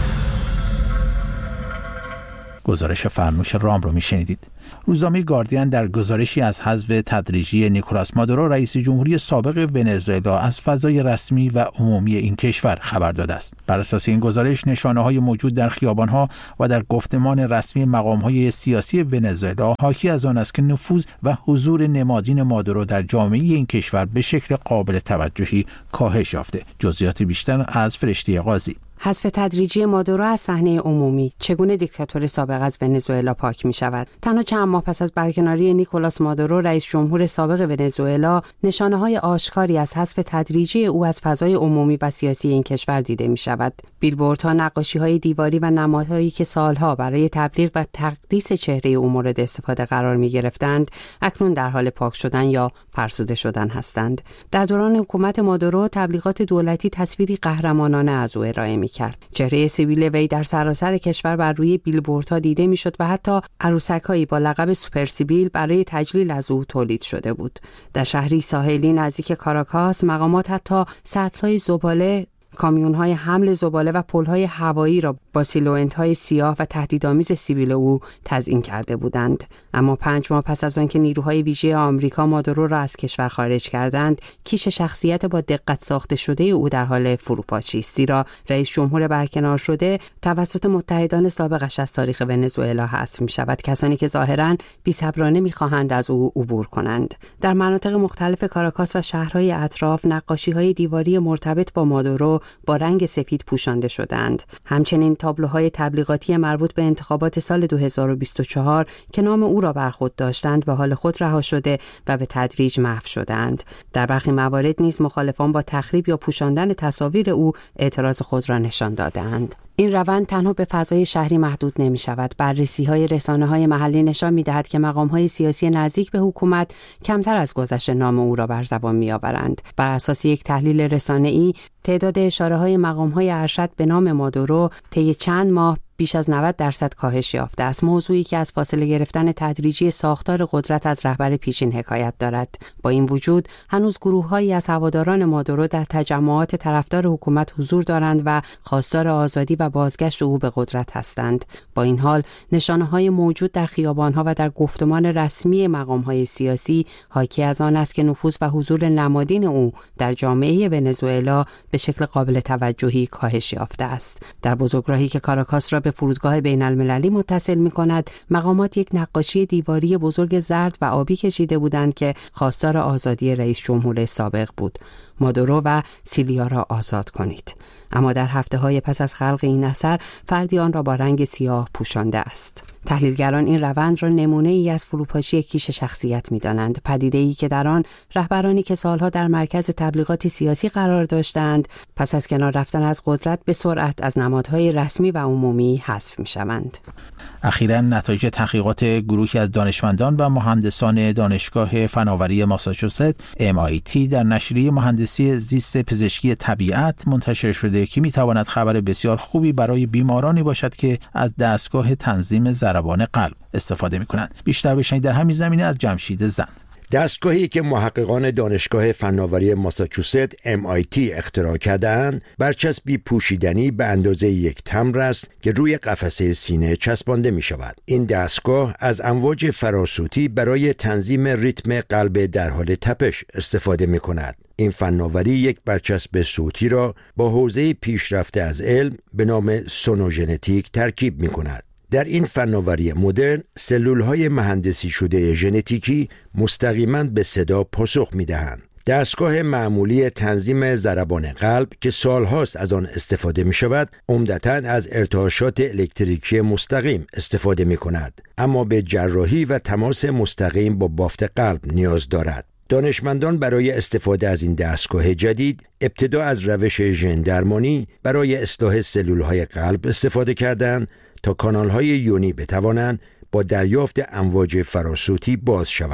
گزارش فرموش رام رو میشنیدید. روزنامه گاردین در گزارشی از حذف تدریجی نیکولاس مادورو رئیس جمهوری سابق ونزوئلا از فضای رسمی و عمومی این کشور خبر داده است. بر اساس این گزارش نشانه‌های موجود در خیابان‌ها و در گفتمان رسمی مقام‌های سیاسی ونزوئلا حاکی از آن است که نفوذ و حضور نمادین مادورو در جامعه این کشور به شکل قابل توجهی کاهش یافته. جزئیات بیشتر از فرشته قاضی. حذف تدریجی مادورو از صحنه عمومی، چگونه دیکتاتور سابق از ونزوئلا پاک می شود؟ تنها چند ماه پس از برکناری نیکولاس مادورو رئیس جمهور سابق ونزوئلا، نشانه‌های آشکاری از حذف تدریجی او از فضای عمومی و سیاسی این کشور دیده می شود. بیلبوردها، نقاشی‌های دیواری و نمادهایی که سالها برای تبلیغ و تقدیس چهره او مورد استفاده قرار می گرفتند، اکنون در حال پاک شدن یا فرسوده شدن هستند. در دوران حکومت مادورو، تبلیغات دولتی تصویری قهرمانانه از او ارائه می کرد. چهره سیبیل وی در سراسر کشور بر روی بیلبوردها دیده میشد و حتی عروسک‌هایی با لقب سوپر سیبیل برای تجلیل از او تولید شده بود. در شهری ساحلی نزدیک کاراکاس، مقامات حتی سطل‌های زباله، کامیون‌های حمل زباله و پل‌های هوایی را با سیلوئنت‌های سیاه و تهدیدآمیز سیبیل او تزیین کرده بودند. اما پنج ماه پس از آنکه نیروهای ویژه آمریکا مادورو را از کشور خارج کردند، کیش شخصیت با دقت ساخته شده او در حال فروپاشی است، زیرا رئیس جمهور برکنار شده توسط متحدان سابقش از تاریخ ونزوئلا حذف می‌شود، کسانی که ظاهراً بی‌صبرانه می‌خواهند از او عبور کنند. در مناطق مختلف کاراکاس و شهرهای اطراف، نقاشی‌های دیواری مرتبط با مادورو با رنگ سفید پوشانده شدند. همچنین تابلوهای تبلیغاتی مربوط به انتخابات سال دو هزار و بیست و چهار که نام او را بر خود داشتند به حال خود رها شده و به تدریج محو شدند. در برخی موارد نیز مخالفان با تخریب یا پوشاندن تصاویر او اعتراض خود را نشان دادند. این روند تنها به فضای شهری محدود نمی شود. بررسی های رسانه های محلی نشان می دهد که مقام های سیاسی نزدیک به حکومت کمتر از گذشت نام او را بر زبان می آورند. بر اساس یک تحلیل رسانه‌ای، تعداد اشاره های مقام های ارشد به نام مادورو طی چند ماه بیش از نود درصد کاهش یافته است، موضوعی که از فاصله گرفتن تدریجی ساختار قدرت از رهبر پیشین حکایت دارد. با این وجود هنوز گروه‌هایی از هواداران مادورو در تجمعات طرفدار حکومت حضور دارند و خواستار آزادی و بازگشت او به قدرت هستند. با این حال نشانه‌های موجود در خیابان‌ها و در گفتمان رسمی مقام‌های سیاسی حاکی از آن است که نفوذ و حضور نمادین او در جامعه ونزوئلا به شکل قابل توجهی کاهش یافته است. در بزرگراهی که کاراکاس را به فرودگاه بین المللی متصل می کند، مقامات یک نقاشی دیواری بزرگ زرد و آبی کشیده بودند که خواستار آزادی رئیس جمهور سابق بود. مادورو و سیلیا را آزاد کنید. اما در هفته های پس از خلق این اثر، فردی آن را با رنگ سیاه پوشانده است. تحلیلگران این روند را نمونه ای از فروپاشی کیش شخصیت می دانند، پدیده ای که در آن رهبرانی که سالها در مرکز تبلیغاتی سیاسی قرار داشتند، پس از کنار رفتن از قدرت به سرعت از نمادهای رسمی و عمومی حذف می شوند. اخیراً نتایج تحقیقات گروهی از دانشمندان و مهندسان دانشگاه فناوری ماساچوست ام آی تی در نشریه مهندسی زیست پزشکی طبیعت منتشر شده که می‌تواند خبر بسیار خوبی برای بیمارانی باشد که از دستگاه تنظیم ضربان قلب استفاده می‌کنند. بیشتر بشنوید در همین زمینه از جمشید زند. دستگاهی که محققان دانشگاه فناوری ماساچوست ام آی تی اختراع کردند، برچسبی پوشیدنی به اندازه یک تمبر است که روی قفسه سینه چسبانده می شود. این دستگاه از امواج فراسوتی برای تنظیم ریتم قلب در حال تپش استفاده می کند. این فناوری یک برچسب صوتی را با حوزه پیشرفته از علم به نام سونوژنتیک ترکیب می کند. در این فناوری مدرن، سلول‌های مهندسی شده ژنتیکی مستقیما به صدا پاسخ می‌دهند. دستگاه معمولی تنظیم ضربان قلب که سالهاست از آن استفاده می‌شود، عمدتاً از ارتعاشات الکتریکی مستقیم استفاده می‌کند، اما به جراحی و تماس مستقیم با بافت قلب نیاز دارد. دانشمندان برای استفاده از این دستگاه جدید ابتدا از روش ژن درمانی برای اصلاح سلول‌های قلب استفاده کردند تا کانال‌های یونی بتوانند با دریافت امواج فراسوتی باز شوند.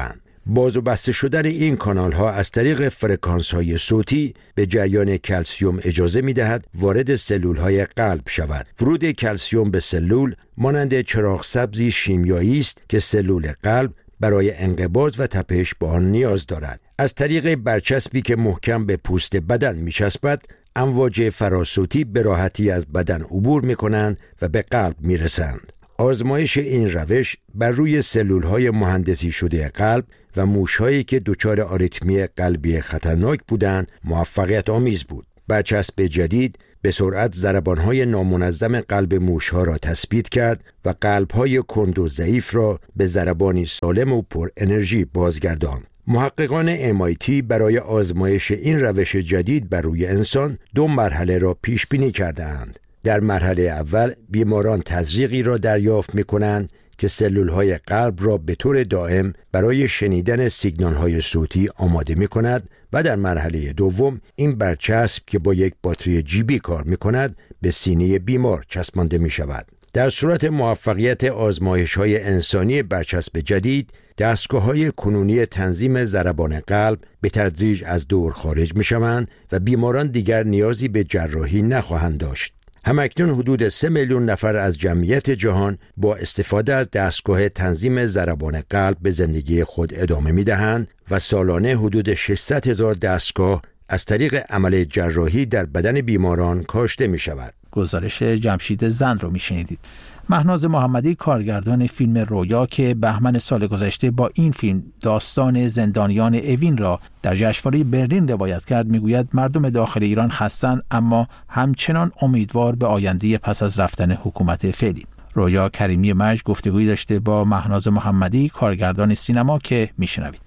باز و بسته شدن این کانال ها از طریق فرکانس های صوتی به جریان کلسیم اجازه می دهد وارد سلول های قلب شود. ورود کلسیم به سلول مانند چراغ سبزی شیمیایی است که سلول قلب برای انقباض و تپش به آن نیاز دارد. از طریق برچسبی که محکم به پوست بدن می چسبد، امواج فراسوتی به راحتی از بدن عبور می کنند و به قلب می رسند. آزمایش این روش بر روی سلول‌های مهندسی شده قلب و موش‌هایی که دچار آریتمی قلبی خطرناک بودند موفقیت آمیز بود. برچسب جدید به سرعت ضربان‌های نامنظم قلب موش‌ها را تثبیت کرد و قلب‌های کند و ضعیف را به ضربانی سالم و پر انرژی بازگرداند. محققان ام آی تی برای آزمایش این روش جدید بر روی انسان دو مرحله را پیش بینی کردند. در مرحله اول بیماران تزریقی را دریافت می‌کنند که سلول‌های قلب را به طور دائم برای شنیدن سیگنال‌های صوتی آماده می‌کند و در مرحله دوم این برچسب که با یک باتری جیبی کار می‌کند به سینه بیمار چسبانده می‌شود. در صورت موفقیت آزمایش‌های انسانی برچسب جدید، دستگاه‌های کنونی تنظیم ضربان قلب به تدریج از دور خارج می‌شوند و بیماران دیگر نیازی به جراحی نخواهند داشت. همکنون حدود سه میلیون نفر از جمعیت جهان با استفاده از دستگاه تنظیم ضربان قلب به زندگی خود ادامه می‌دهند و سالانه حدود ششصد هزار دستگاه از طریق عمل جراحی در بدن بیماران کاشته می‌شود. گزارش جمشید زند رو می‌شنیدید. مهناز محمدی کارگردان فیلم رویا که بهمن سال گذشته با این فیلم داستان زندانیان اوین را در جشنواره برلین روایت کرد میگوید مردم داخل ایران خستن اما همچنان امیدوار به آینده پس از رفتن حکومت فعلی. رویا کریمی مجد گفتگویی داشته با مهناز محمدی کارگردان سینما که میشنوید.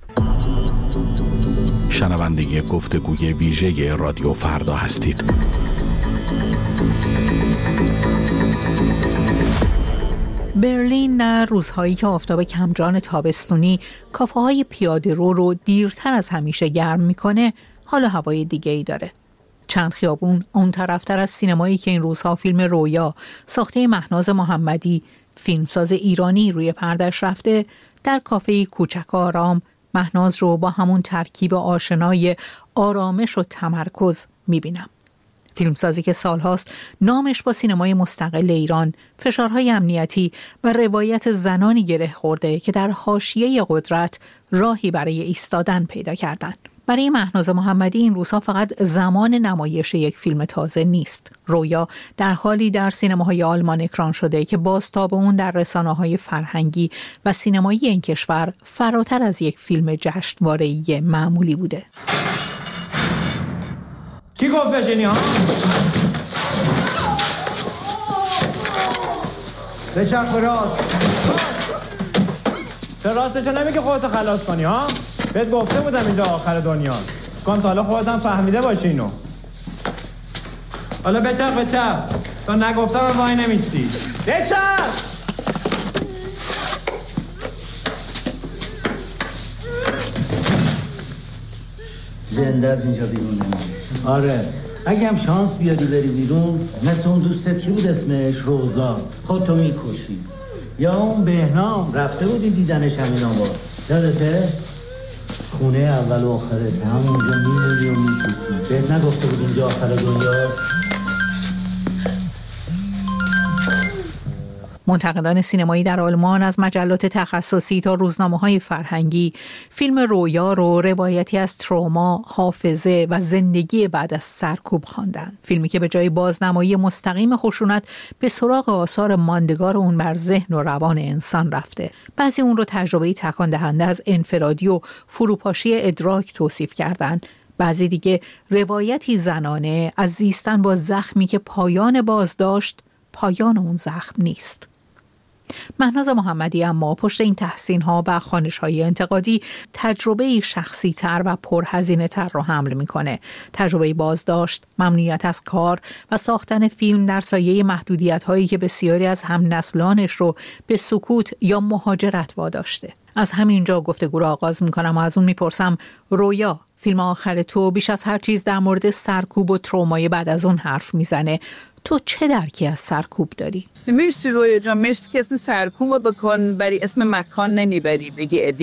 شنونده گفتگوی ویژه رادیو فردا هستید. برلین در روزهایی که آفتاب کمجان تابستونی کافه‌های پیاده رو رو دیرتر از همیشه گرم میکنه، حال و هوای دیگه ای داره. چند خیابون اون طرفتر از سینمایی که این روزها فیلم رویا ساخته مهناز محمدی، فیلمساز ایرانی روی پردش رفته، در کافه کوچک آرام مهناز رو با همون ترکیب آشنای آرامش و تمرکز میبینم. فیلمسازی که سالهاست نامش با سینمای مستقل ایران، فشارهای امنیتی و روایت زنانی گره خورده که در حاشیه قدرت راهی برای ایستادن پیدا کردند. برای مهناز محمدی این روزها فقط زمان نمایش یک فیلم تازه نیست. رویا در حالی در سینماهای آلمان اکران شده که بازتاب اون در رسانه‌های فرهنگی و سینمایی این کشور فراتر از یک فیلم جشنواره‌ای معمولی بوده. کی گفت بشینی ها؟ به چرخ راست. چرا راستشو نمیگه خودتو خلاص کنی ها؟ بهت گفته بودم اینجا آخر دنیاست. کن تا حالا خودت هم فهمیده باشی اینو. حالا بچرخ بچرخ. تا نگفتم وای نمیستی. بچرخ! زنده از اینجا بیرون نمیدی. آره اگه هم شانس بیادی بری بیرون مثل اون دوستت کی بود اسمش روزا خودتو میکشی، یا اون بهنام رفته بودی دیدنش همین آباد یادته؟ خونه اول و آخرت همونجا میمیری و میکشی. بهت نگفته بود اینجا آخر دنیاست؟ منتقدان سینمایی در آلمان از مجلات تخصصی تا روزنامه‌های فرهنگی فیلم رویا رو روایتی از تروما، حافظه و زندگی بعد از سرکوب خواندند. فیلمی که به جای بازنمایی مستقیم خشونت به سراغ آثار ماندگار اون بر ذهن و روان انسان رفته. بعضی اون رو تجربه‌ای تکان دهنده از انفرادی و فروپاشی ادراک توصیف کردند. بعضی دیگه روایتی زنانه از زیستن با زخمی که پایان بازداشت پایان اون زخم نیست. مهناز محمدی اما پشت این تحسین‌ها و خوانش‌های انتقادی تجربه شخصی تر و پرهزینه تر رو حمل می‌کنه. تجربه بازداشت، ممنوعیت از کار و ساختن فیلم در سایه محدودیت‌هایی که بسیاری از همنسلانش رو به سکوت یا مهاجرت واداشته. از همینجا گفتگو رو آغاز می‌کنم و از اون می‌پرسم رویا، فیلم آخر تو بیش از هر چیز در مورد سرکوب و ترومای بعد از اون حرف میزنه. تو چه درکی از سرکوب داری؟ مرسی رویا جان، مرسی که اسم سرکوب رو بکن بری اسم مکان نمیبری بگی ادی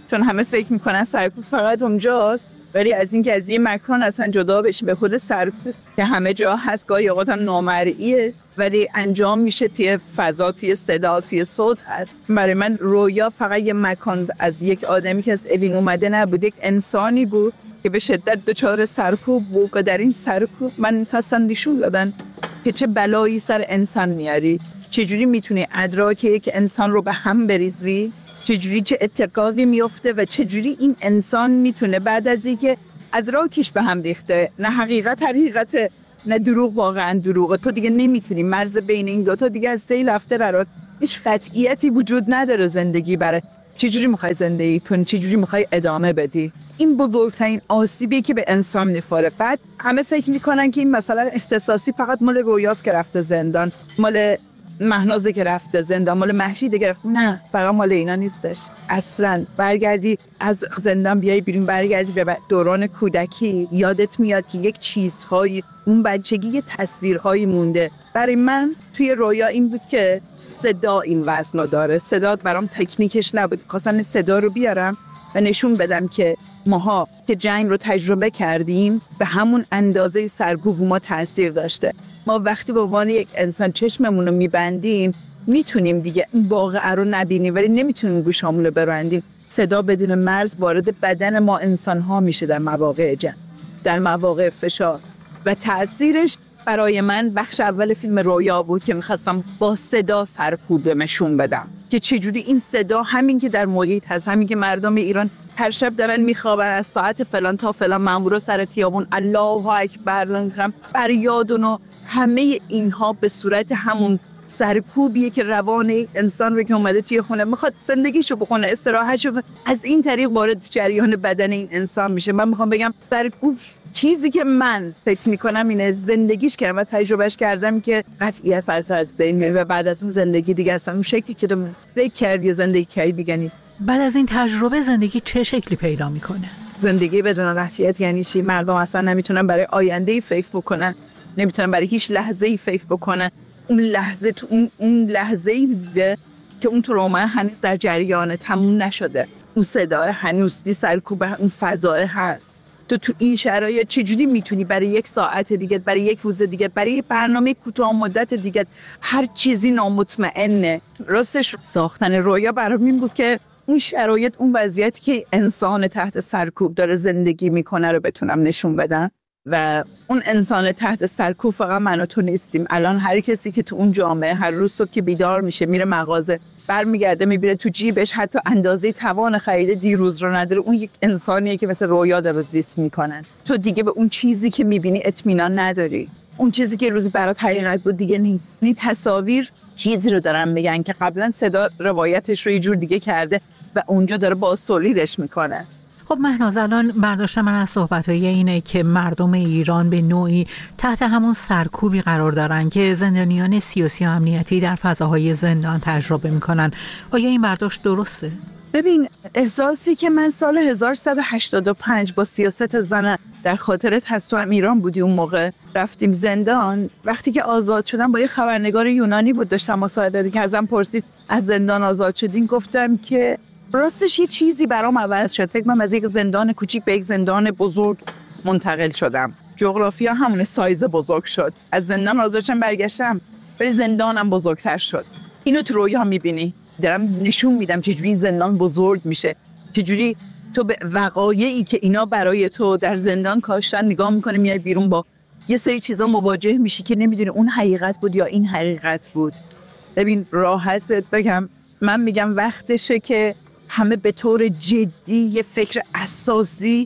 چون همه فکر میکنن سرکوب فقط اونجاست، ولی از این که از این مکان اصلا جدا بشیم به خود سرکوب که همه جا هست، گاهی اوقات هم نامرئیه ولی انجام میشه توی فضا، توی صدا، توی صوت هست. برای من رویا فقط یه مکان از یک آدمی که از اوین اومده نبود، یک انسانی بود که به شدت دچار سرکوب بود و در این سرکوب من می‌خواستم نشون بدم که چه بلایی سر انسان میاری، چجوری میتونی ادراک یک انسان رو به هم بریزی، چجوری چه اتفاقی میفته و چجوری این انسان میتونه بعد از اینکه ادراکش به هم ریخته، نه حقیقت حقیقت نه دروغ واقعا دروغه، تو دیگه نمیتونی مرز بین این دو تا دیگه از سیل رفته برات، هیچ قطعیتی وجود نداره زندگی برات، چجوری میخوای زندگی کنی، چجوری میخوای ادامه بدی. این بزرگترین آسیبی که به انسان میخوره. بعد همه فکر میکنن که این مثلا اختصاصی فقط مال رویاست که رفته زندان، مال مهنازه که رفته زندان، مال مهشید که رفته، نه فقط مال اینا نیستش اصلا. برگردی از زندان بیای بیرون، برگردی به دوران کودکی، یادت میاد که یک چیزهایی اون بچگی یه تصویرهایی مونده. برای من توی رویا این بود که صدا این وزن داره، صدا برام تکنیکش نبود، خواستم صدا رو بیارم و نشون بدم که ماها که جنگ رو تجربه کردیم به همون اندازه سرکوب ما تاثیر داشته. ما وقتی به عنوان یک انسان چشممون رو میبندیم میتونیم دیگه این واقعه رو نبینیم ولی نمیتونیم گوشامون رو ببندیم. صدا بدون مرز وارد بدن ما انسان ها میشه در مواقع جنگ، در مواقع فشار و تاثیرش برای من بخش اول فیلم رویا بود که میخواستم با صدا سرکوب نشون بدم که چجوری این صدا همین که در محیط هست، همین که مردم ایران هر شب دارن میخوابن از ساعت فلان تا فلان مامورا سر خیابون الله اکبر لنگرم فریادون و همه اینها به صورت همون سرکوبیه که روان انسان رو که اومده توی خونه میخواد زندگیشو بکنه، استراحتشو، از این طریق وارد جریان بدن این انسان میشه. من میخوام بگم سرکوب چیزی که من فکر میکنم اینه، زندگیش کردم و تجربهش کردم که قطعیت فراتر از بین میره و بعد از اون زندگی دیگه اصلا اون شکلی که تو فکر کردی یا زندگی کردی بگنی. بعد از این تجربه زندگی چه شکلی پیدا میکنه؟ زندگی بدون قطعیت یعنی چی؟ مردم اصلا نمیتونن برای آینده فکر بکنن، نمیتونن برای هیچ لحظه‌ای فکر بکنن. اون لحظه تو اون, اون لحظه‌ای بوده که اون تروما هنوز در جریان تموم نشده، اون صدا هنوز دی سرکوب اون فضا هست. تو تو این شرایط چجوری میتونی برای یک ساعت دیگه، برای یک روز دیگه، برای برنامه کوتاه مدت دیگه هر چیزی نامطمئنه؟ راستش ساختن رویا برام این بود که اون شرایط، اون وضعیتی که انسان تحت سرکوب داره زندگی میکنه رو بتونم نشون بدم. و اون انسان تحت سرکوب فقط من و تو نیستیم. الان هر کسی که تو اون جامعه هر روز صبح که بیدار میشه میره مغازه، برمیگرده میبینه تو جیبش حتی اندازه توان خرید دیروز رو نداره، اون یک انسانیه که مثل رویا داره ریسک میکنن. تو دیگه به اون چیزی که میبینی اطمینان نداری، اون چیزی که روز برات حقیقت بود دیگه نیست. این تصاویر چیزی رو دارن میگن که قبلا صدا روایتش رو یه جور دیگه کرده و اونجا داره با سولیدش میکنه. خب مهناز، الان برداشت من از صحبت‌های اینه که مردم ایران به نوعی تحت همون سرکوبی قرار دارن که زندانیان سیاسی و امنیتی در فضاهای زندان تجربه میکنن. آیا این برداشت درسته؟ ببین، احساسی که من سال هزار و سیصد و هشتاد و پنج با سیاست زن در خاطرت هست، تو هم ایران بودی اون موقع، رفتیم زندان. وقتی که آزاد شدم با یه خبرنگار یونانی بود، داشتم مصاحبه که ازم پرسید از زندان آزاد شدین، گفتم که راستش یه چیزی برام عوض شد. فکر کنم از یک زندان کوچیک به یک زندان بزرگ منتقل شدم. جغرافیا همون سایز بزرگ شد. از زندان آزاد شدم برگشتم ولی زندانم بزرگتر شد. اینو تو رویا میبینی، دارم نشون میدم چجوری زندان بزرگ میشه، چجوری تو به وقایعی که اینا برای تو در زندان کاشتن نگاه میکنه، میای بیرون با یه سری چیزا مواجه میشی که نمیدونی اون حقیقت بود یا این حقیقت بود. ببین راحت بهت بگم، من میگم وقتشه که همه به طور جدی یه فکر اساسی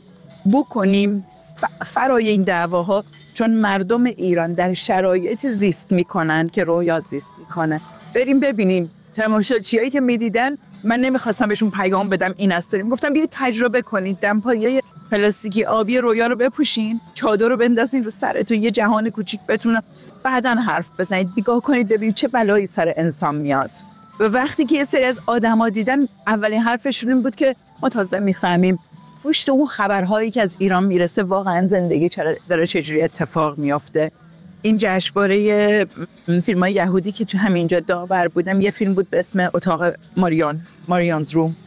بکنیم فرای این دعواها، چون مردم ایران در شرایط زیست میکنن که رویا زیست میکنه. بریم ببینیم تماشاچیایی که میدیدن، من نمیخواستم بهشون پیغام بدم این است، داریم گفتم بیاید تجربه کنید، دمپایی پلاستیکی آبی رویا رو بپوشین، چادر رو بندازین رو سرتون، یه جهان کوچیک بتونه بعداً حرف بزنید، نگاه کنید ببینید چه بلایی سر انسان میاد. و وقتی که یه سری از آدما دیدن، اولین حرفشون این بود که ما تازه میفهمیم پشت اون خبرهایی که از ایران میرسه واقعا زندگی داره چجوری اتفاق میافته. این جشنواره فیلم‌های یهودی که تو همینجا داور بودم، یه فیلم بود به اسم اتاق ماریان، ماریانز روم،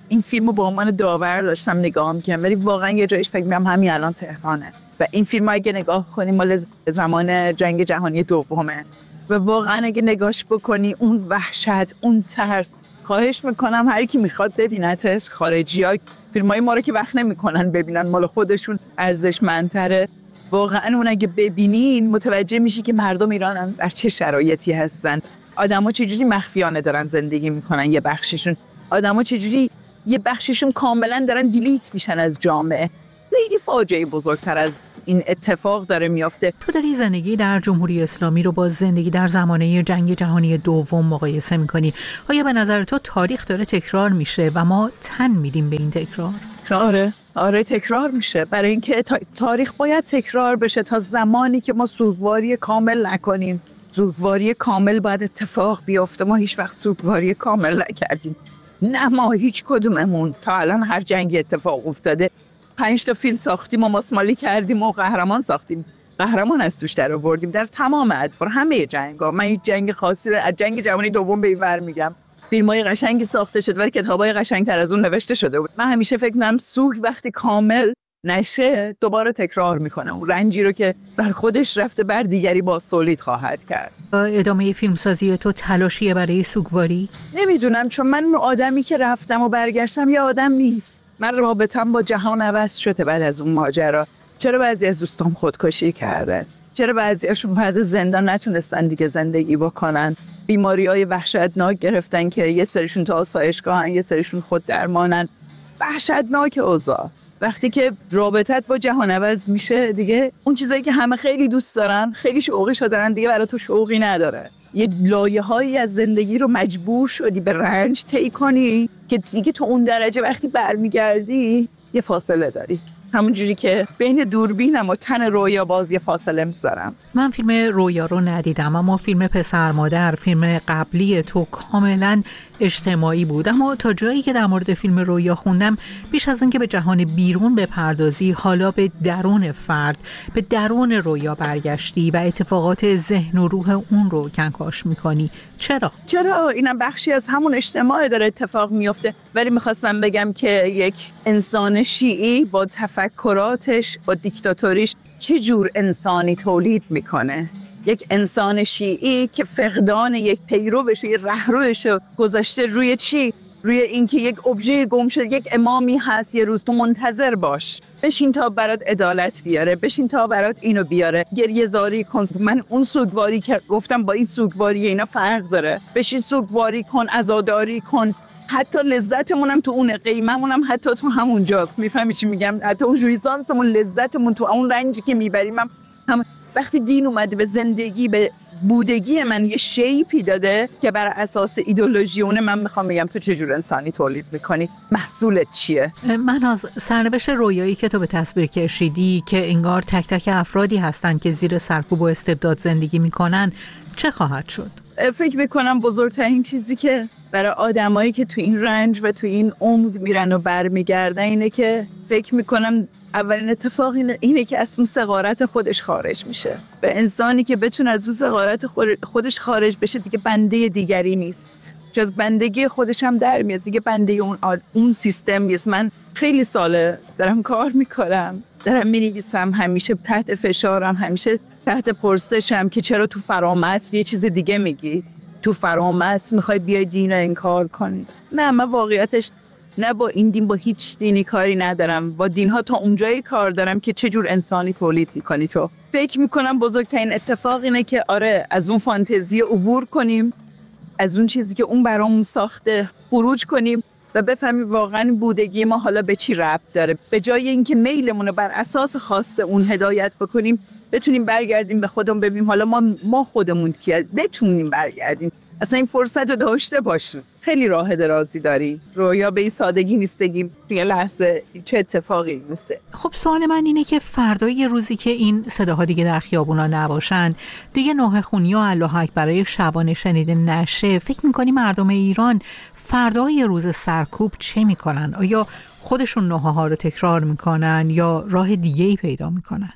این فیلمو با عنوان داور داشتم نگاه می‌کردم، ولی واقعا یه جایش فکر می‌کنم همین الان تهرانه و این فیلم اگه نگاه کنیم مال زمان جنگ جهانی دومه و واقعا اگه نگاش بکنی اون وحشت، اون ترس، خواهش میکنم هر کی میخواد ببینتش. خارجی‌ها فیلمای ما رو که وقت نمیکنن ببینن، مال خودشون ارزشمندتره. واقعا اون اگه ببینین متوجه میشی که مردم ایران در چه شرایطی هستن، آدما چجوری مخفیانه دارن زندگی میکنن، یه بخششون آدما چجوری یه بخششون کاملا دارن دیلیت میشن از جامعه. خیلی فاجعه بزرگتر از این اتفاق داره میافته. تو داری زندگی در جمهوری اسلامی رو با زندگی در زمانه جنگ جهانی دوم مقایسه میکنی. آیا به نظر تو تاریخ داره تکرار میشه و ما تن میدیم به این تکرار؟ آره آره تکرار میشه، برای اینکه تاریخ باید تکرار بشه تا زمانی که ما سوگواری کامل نکنیم. سوگواری کامل باید اتفاق بیفته. ما هیچ وقت سوگواری کامل نکردیم، نه ما هیچ کدوممون. تا الان هر جنگی اتفاق افتاده پنج تا فیلم ساختیم و ماسمالی کردیم و قهرمان ساختیم، قهرمان از توش در آوردیم در تمام ادوار، همه جنگا. من هیچ جنگ خاصی رو از جنگ جهانی دوم به این ور میگم. فیلمای قشنگی ساخته شد ولی کتابای قشنگتر از اون نوشته شده بود. من همیشه فکر می‌کنم سوگ وقتی کامل نشه دوباره تکرار میکنه اون رنجی رو که بر خودش رفته بر دیگری با تولید خواهد کرد. ادامه فیلمسازی تو تلاشیه برای سوگواری؟ نمیدونم، چون من آدمی که رفتم و برگشتم یه آدم نیست. من رابطم با جهان عوض شده بعد از اون ماجرا. چرا بعضی از دوستام خودکشی کردن؟ چرا بعضیاشون بعد از زندان نتونستن دیگه زندگی بکنن؟ بیماری‌های وحشتناک گرفتن که یه سریشون تو آسایشگاهن، یه سریشون خود درمانن. وحشتناک اوضاع. وقتی که رابطت با جهان عوض میشه دیگه اون چیزایی که همه خیلی دوست دارن، خیلی شوقیشو دارن، دیگه برای تو شوقی نداره. یه لایه‌هایی از زندگی رو مجبور شدی به رنج طی کنی که دیگه تو اون درجه وقتی برمیگردی یه فاصله داری. همون جوری که بین دوربینم و تن رویا باز یه فاصله میذارم. من فیلم رویا رو ندیدم، اما فیلم پسر مادر، فیلم قبلی تو کاملا اجتماعی بود. اما تا جایی که در مورد فیلم رویا خوندم، بیش از اون که به جهان بیرون بپردازی، حالا به درون فرد، به درون رویا برگشتی و اتفاقات ذهن و روح اون رو کنکاش میکنی. چرا؟ چرا؟ اینم بخشی از همون اجتماع داره اتفاق میفته. ولی میخواستم بگم که یک انسان شیعی با تفکراتش، با دیکتاتوریش چه جور انسانی تولید میکنه. یک انسان شیعی که فقدان یک پیروش، یک رهروش گذاشته روی چی؟ روی اینکه یک ابژه گم شده، یک امامی هست، یه روز تو منتظر باش، بشین تا برات عدالت بیاره، بشین تا برات اینو بیاره، گریه زاری کن. من اون سوگواری که گفتم با این سوگواری اینا فرق داره. بشین سوگواری کن، عزاداری کن. حتی لذتمونم تو اون، قیممونم حتی تو همونجاست. میفهمی چی میگم؟ حتی اون ژویسانسمون، لذتمون تو اون رنجی که میبریم هم, هم وقتی دین اومده به زندگی، به بودگی من یه شیپی داده که بر اساس ایدئولوژیونه من میخوام بگم تو چجور انسانی تولید میکنی، محصولت چیه. من از سرنوشت رویایی که تو به تصویر کشیدی که انگار تک تک افرادی هستن که زیر سرکوب و استبداد زندگی میکنن، چه خواهد شد؟ فکر میکنم بزرگترین چیزی که برای آدمایی که تو این رنج و تو این عمق میرن و برمیگردن اینه که فکر میکنم اولین اتفاق اینه, اینه که از اون صغارت خودش خارج میشه. به انسانی که بتونه از اون صغارت خودش خارج بشه دیگه بنده دیگری نیست، چون از بندگی خودش هم در میاد، دیگه بنده اون اون سیستم نیست. من خیلی ساله دارم کار میکنم، دارم مینویسم، همیشه تحت فشارم، همیشه تحت پرسشم که چرا تو فرامتر یه چیز دیگه میگی، تو فرامتر میخوای بیای دین رو انکار کنی. نه، من واقعیتش نه با این دین، با هیچ دینی کاری ندارم. با دینها تا اونجایی کار دارم که چجور انسانی تولید میکنی. تو فکر میکنم بزرگترین اتفاق اینه که آره از اون فانتزی عبور کنیم، از اون چیزی که اون برامون ساخته خروج کنیم و بفهمیم واقعا بودگی ما حالا به چی ربط داره. به جای اینکه میلمون رو بر اساس خواسته اون هدایت بکنیم، بتونیم برگردیم به خودمون، ببینیم حالا ما ما خودمون کیه، بتونیم برگردیم، اصلا این فرصت رو داشته باشیم. خیلی راه درازی داری. رویا به این سادگی نیست بگیم توی لحظه چه اتفاقی میفته. خب سوال من اینه که فردای یه روزی که این صداها دیگه در خیابونا نباشن، دیگه نوحه خونی و الله اکبرای شبانه شنیده نشه، فکر میکنی مردم ایران فردای یه روز سرکوب چه میکنن؟ آیا خودشون نوحه ها رو تکرار میکنن یا راه دیگه ای پیدا میکنن؟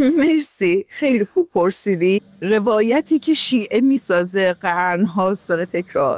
مرسی، خیلی خوب پرسیدی. روایتی که شیعه میسازه قرن هاست داره تکرارش.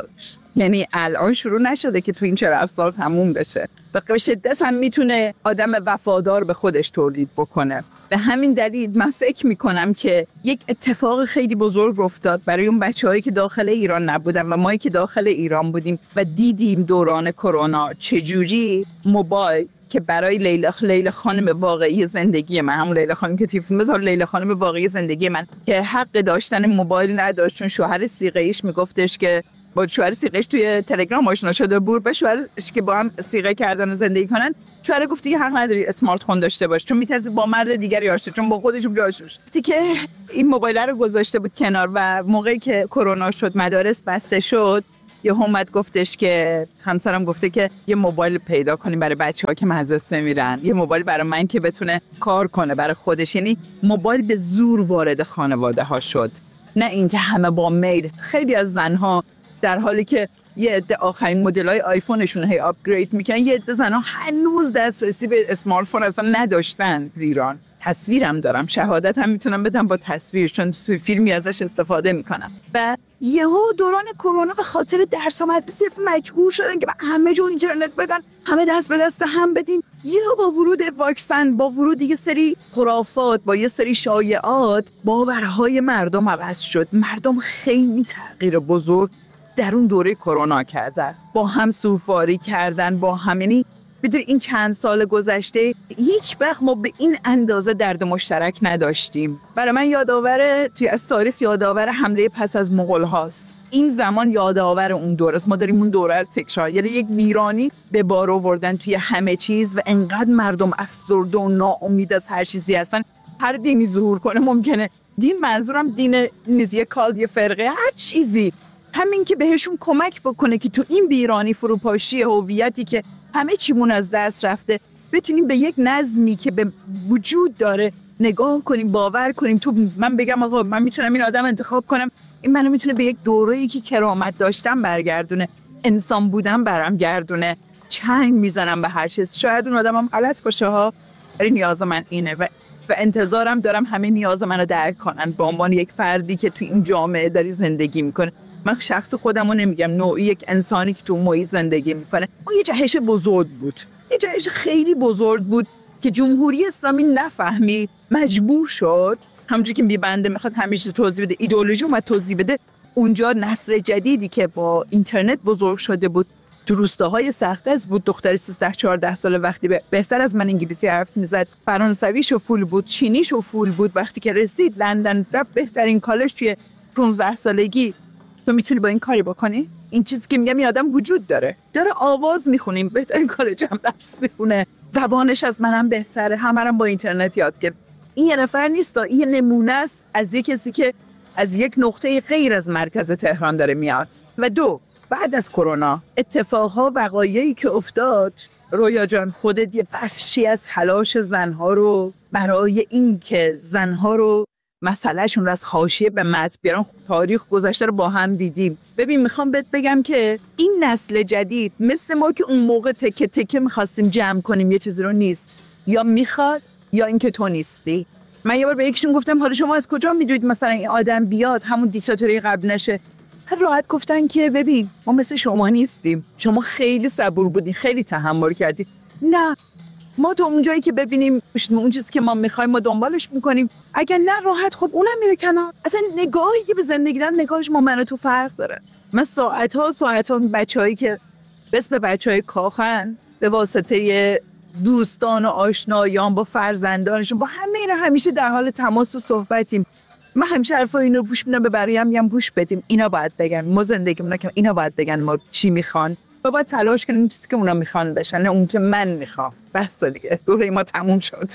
یعنی الان شروع نشده که تو این چهل سال تموم بشه. به شدت هم میتونه آدم وفادار به خودش تولید بکنه. به همین دلیل من فکر میکنم که یک اتفاق خیلی بزرگ افتاد برای اون بچه‌هایی که داخل ایران نبودن و مایی که داخل ایران بودیم و دیدیم دوران کرونا چجوری موبایل که برای لیلا لیلا خانم واقعی زندگی من، همون لیلا خانم که توی فیلم بذار لیلا خانم واقعی زندگی من که حق داشتن موبایل نداشت چون شوهر صیغه‌ایش میگفتش که با شوهر صیغه‌اش توی تلگرام آشنا شده بود، به شوهرش که با هم صیغه کردن و زندگی کنن، شوهر گفت دیگه حق نداری اسمارت فون داشته باش چون میترسی با مرد دیگری آشنا، چون با خودش بود آشنا شد. که این موبایل رو گذاشته بود کنار و موقعی که کرونا شد مدارس بسته شد، یه اومد گفتش که همسرم گفته که یه موبایل پیدا کنیم برای بچه‌ها که مدرسه میرن، یه موبایل برای من که بتونه کار کنه برای خودش. یعنی موبایل به زور وارد خانواده ها شد، نه اینکه همه با میل. خیلی از زنها در حالی که یه عده آخرین مدل‌های آیفونشون هی آپگرید میکنن، یه عده زنها هنوز دسترسی به اسمارت فون اصلا نداشتن در ایران. تصویرم دارم، شهادت هم میتونم بدم با تصویر، چون تو فیلمی ازش استفاده میکنم. و یهو دوران کرونا به خاطر درس و مدرسه مجبور شدن که همه جا اینترنت بدن، همه دست به دست هم بدین. یهو با ورود واکسن، با ورود یه سری خرافات، با یه سری شایعات، باورهای مردم عوض شد. مردم خیلی تغییر بزرگ در اون دوره کرونا کردن، با هم سوفاری کردن، با هم. یعنی بدون این چند سال گذشته هیچ وقت ما به این اندازه درد مشترک نداشتیم. برای من یادآور توی از تاریخ یادآور حمله پس از مغول هاست. این زمان یادآور اون دوره است. ما داریم اون دوره رو تکرار، یعنی یک ویرانی به بار آوردن توی همه چیز و انقدر مردم افسرده و ناامید از هر چیزی هستن. هر دینی ظهور کنه ممکنه. دین منظورم دین نیست، یه کالد، یه فرقه، هر چیزی، همین که بهشون کمک بکنه که تو این ویرانی، فروپاشی هویتی که همه چیمون از دست رفته، بتونیم به یک نظمی که به وجود داره نگاه کنیم، باور کنیم. تو من بگم آقا من میتونم این آدم انتخاب کنم، این منو میتونه به یک دوره‌ای که کرامت داشتم برگردونه، انسان بودم برام گردونه. چنگ میزنم به هر چیز، شاید اون آدمم غلط باشه ها، ولی نیاز من اینه و و انتظارم دارم همه نیاز منو درک کنن به عنوان یک فردی که تو این جامعه داری زندگی میکنه. من شخص خودمو نمیگم، نوعی یک انسانی که تو محیط زندگی میکنه. اون یه جهش بزرگ بود، یه جهش خیلی بزرگ بود که جمهوری اسلامی نفهمید، مجبور شد. همونجوری که میبنده میخواد همیشه توضیح بده، ایدئولوژی اومد توضیح بده. اونجا نسل جدیدی که با اینترنت بزرگ شده بود، تو روستاهای سخت‌گز بود، دختری سیزده چهارده ساله وقتی بهتر از من انگلیسی حرف میزد، فرانسویشو فول بود، چینیشو فول بود. وقتی که رسید لندن رفت بهترین کالج توی پانزده سالگی. تو میتونی با این کاری بکنی؟ این چیزی که میگم این آدم وجود داره، داره آواز میخونیم، بهترین کالج هم درس میخونه، زبانش از منم بهتره، همرم با اینترنت یاد گرفت. این یه نفر نیست، این نمونه است از یک کسی که از یک نقطه غیر از مرکز تهران داره میاد. و دو، بعد از کرونا اتفاقها وقایعی که افتاد، رویا جان خودت یه بخشی از تلاش زنها رو برای این که زنها رو مسئلهشون رو از حاشیه به متن بیارن، تاریخ گذشته رو با هم دیدیم. ببین میخوام بهت بگم که این نسل جدید مثل ما که اون موقع تکه تکه میخواستیم جمع کنیم یه چیزی رو نیست، یا میخواد یا اینکه تو نیستی. من یه بار به یکیشون گفتم حالا شما از کجا میدونید مثلا این آدم بیاد همون دیکتاتوری قبل نشه؟ راحت گفتن که ببین ما مثل شما نیستیم، شما خیلی صبور بودین، خیلی تحمل کردید. نه، ما تو اون جایی که ببینیم اون چیزی که ما میخوایم ما دنبالش میکنیم، اگر نه راحت خب اونم میره کنار. اصلا نگاهی که به زندگی دارن، نگاهش ما من تو فرق داره. من ساعت ها ساعت ها بچه‌هایی که بس به بچهای کاخن به واسطه دوستان و آشنایان با فرزندانشون، با همه اینا همیشه در حال تماس و صحبتیم. من همیشه حرفای اینو گوش میدم، به بقیه هم میگم گوش بدیم، اینا باید بگن ما زندگیمون که اینا باید بگن ما چی میخوان و باید تلاش کنیم این چیزی که اونا میخوان بشن، نه اون که من میخوام. بس دیگه دوره ما تموم شد.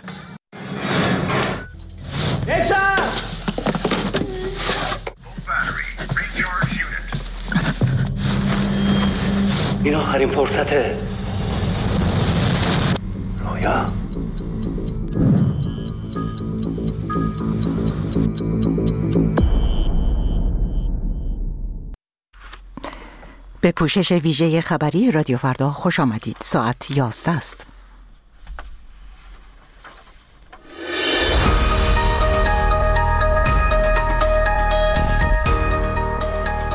این آخرین فرصته. رویا به پوشش ویژه خبری رادیو فردا خوش آمدید. ساعت یازده است.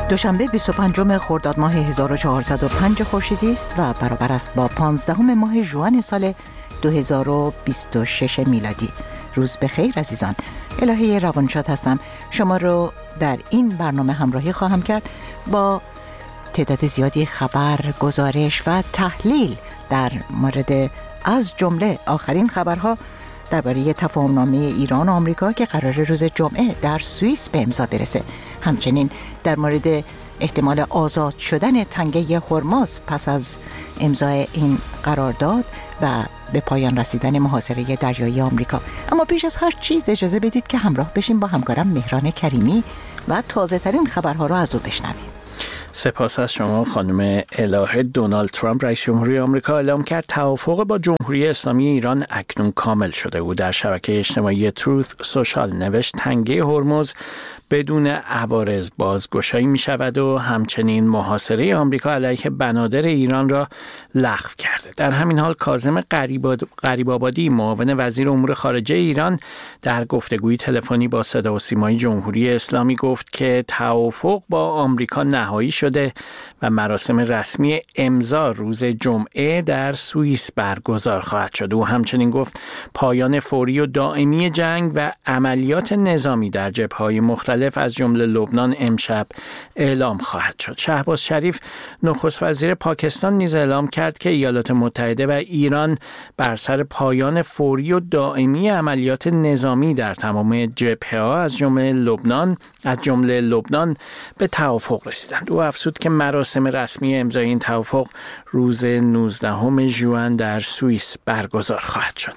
دوشنبه بیست و پنجم خرداد ماه هزار و چهارصد و پنج خورشیدی است و برابر است با پانزدهم ماه ژوئن سال دو هزار و بیست و شش میلادی. روز بخیر عزیزان. الهه روانشاد هستم. شما رو در این برنامه همراهی خواهم کرد با تعداد زیادی خبر، گزارش و تحلیل در مورد از جمله آخرین خبرها درباره تفاهم‌نامه ایران و آمریکا که قرار روز جمعه در سوئیس به امضا برسه. همچنین در مورد احتمال آزاد شدن تنگه هرمز پس از امضای این قرارداد و به پایان رسیدن محاصره دریایی آمریکا. اما پیش از هر چیز اجازه بدید که همراه بشیم با همکارم مهران کریمی و تازه ترین خبرها را از او بشنویم. سپاس از شما خانم الهه. دونالد ترامپ رئیس جمهوری آمریکا اعلام کرد توافق با جمهوری اسلامی ایران اکنون کامل شده. او در شبکه اجتماعی تروث سوشال نوشت تنگه هرمز بدون عوارض بازگشایی می شود و همچنین محاصره آمریکا علیه بنادر ایران را لغو کرده. در همین حال کاظم غریب‌آبادی معاون وزیر امور خارجه ایران در گفتگوی تلفنی با صدا و سیمای جمهوری اسلامی گفت که توافق با آمریکا نهایی شده و مراسم رسمی امضا روز جمعه در سوئیس برگزار خواهد شد. او همچنین گفت پایان فوری و دائمی جنگ و عملیات نظامی در جبهه‌های مختلف از جمله لبنان امشب اعلام خواهد شد. شهباز شریف نخست وزیر پاکستان نیز اعلام کرد که ایالات متحده و ایران بر سر پایان فوری و دائمی عملیات نظامی در تمام جبهه‌ها از جمله لبنان از جمله لبنان به توافق رسیدند. او افزود که مراسم رسمی امضای این توافق روز نوزدهم ژوئن در سوئیس برگزار خواهد شد.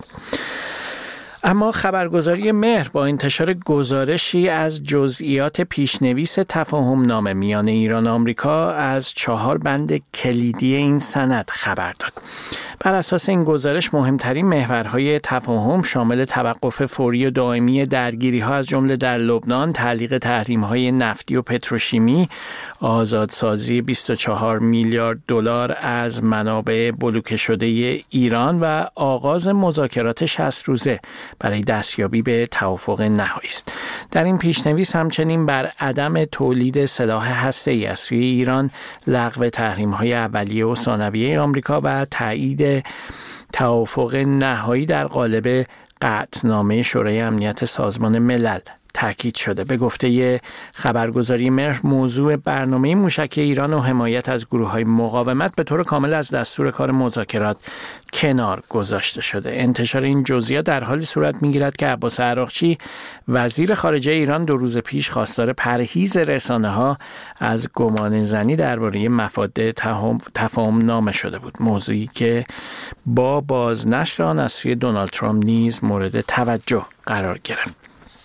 اما خبرگزاری مهر با انتشار گزارشی از جزئیات پیشنویس تفاهم نامه میان ایران و آمریکا از چهار بند کلیدی این سند خبر داد. بر اساس این گزارش مهمترین محورهای تفاهم شامل توقف فوری و دائمی درگیری‌ها از جمله در لبنان، تعلیق تحریم‌های نفتی و پتروشیمی، آزادسازی بیست و چهار میلیارد دلار از منابع بلوکه شده ایران و آغاز مذاکرات شصت روزه برای دستیابی به توافق نهایی است. در این پیشنویس همچنین بر عدم تولید سلاح هسته‌ای از سوی ایران، لغو تحریم‌های اولیه و ثانویه آمریکا و تایید توافق نهایی در قالب قطعنامه شورای امنیت سازمان ملل تاکید شده. به گفته خبرگزاری مهر موضوع برنامه موشک ایران و حمایت از گروه‌های مقاومت به طور کامل از دستور کار مذاکرات کنار گذاشته شده. انتشار این جزئیات در حالی صورت می‌گیرد که عباس عراقچی وزیر خارجه ایران دو روز پیش خواستار پرهیز رسانه‌ها از گمانه‌زنی درباره مفاد تفاهم نامه شده بود، موضوعی که با بازنشر آن از سوی دونالد ترامپ نیز مورد توجه قرار گرفت.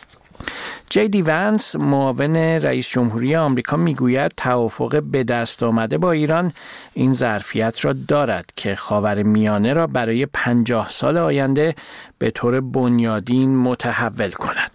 جی دی ونس معاون رئیس جمهوری آمریکا میگوید توافق به دست آمده با ایران این ظرفیت را دارد که خاورمیانه را برای پنجاه سال آینده به طور بنیادین متحول کند.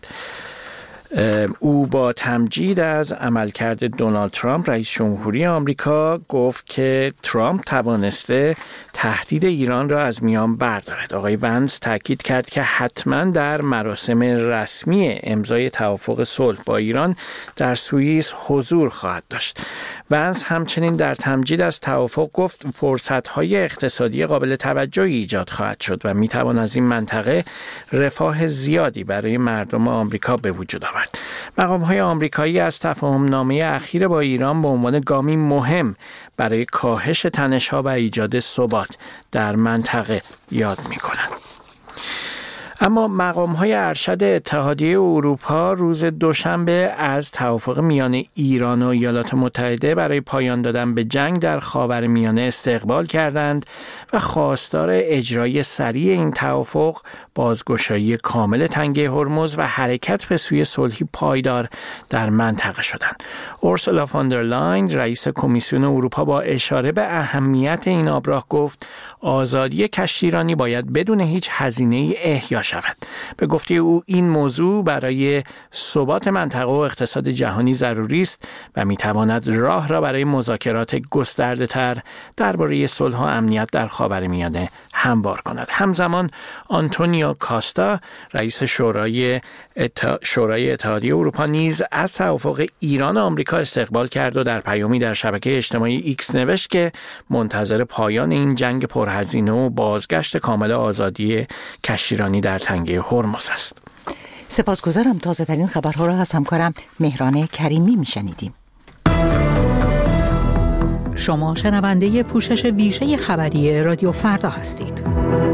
او با تمجید از عملکرد دونالد ترامپ رئیس جمهوری آمریکا گفت که ترامپ توانسته تهدید ایران را از میان بردارد. آقای ونس تاکید کرد که حتما در مراسم رسمی امضای توافق صلح با ایران در سوئیس حضور خواهد داشت. ونس همچنین در تمجید از توافق گفت فرصت‌های اقتصادی قابل توجهی ایجاد خواهد شد و می‌توان از این منطقه رفاه زیادی برای مردم آمریکا به وجود آورد. مقام‌های آمریکایی از تفاهم‌نامه اخیر با ایران به عنوان گامی مهم برای کاهش تنش‌ها و ایجاد ثبات در منطقه یاد می‌کنند. اما مقام‌های ارشد اتحادیه اروپا روز دوشنبه از توافق میان ایران و ایالات متحده برای پایان دادن به جنگ در خاورمیانه استقبال کردند و خواستار اجرای سریع این توافق، بازگشایی کامل تنگه هرمز و حرکت به سوی صلحی پایدار در منطقه شدند. اورسولا فاندرلاین رئیس کمیسیون اروپا با اشاره به اهمیت این آبراه گفت آزادی کشتیرانی باید بدون هیچ هزینه‌ای احیا شود. شود. به گفته او این موضوع برای ثبات منطقه و اقتصاد جهانی ضروری است و میتواند راه را برای مذاکرات گسترده‌تر درباره صلح و امنیت در خاورمیانه هموار کند. همزمان آنتونیو کاستا رئیس شورای اتا... شورای اتحادیه اروپا نیز از توافق ایران و آمریکا استقبال کرد و در پیامی در شبکه اجتماعی ایکس نوشت که منتظر پایان این جنگ پرهزینه و بازگشت کامل آزادی کشتیرانی در تنگه هرمز است. سپاسگزارم. تازه ترین خبرها را از همکارم مهران کریمی میشنیدیم. شما شنونده پوشش ویژه خبری رادیو فردا هستید.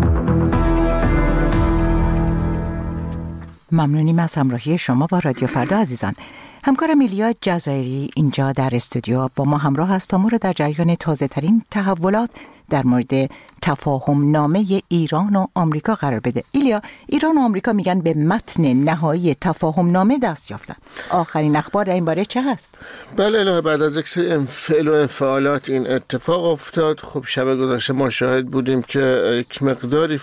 ممنونیم از همراهی شما با رادیو فردا عزیزان. همکارم ایلیا جزایری اینجا در استودیو با ما همراه است تا ما را در جریان تازه ترین تحولات در مورد تفاهم نامه ایران و آمریکا قرار بده. ایلیا، ایران و آمریکا میگن به متن نهایی تفاهم نامه دست یافتن. آخرین اخبار در این باره چه هست؟ بله الهه، بعد از یک سری انفعال و انفعالات این اتفاق افتاد. خب شب گذشته ما شاهد بودیم که یک مقداری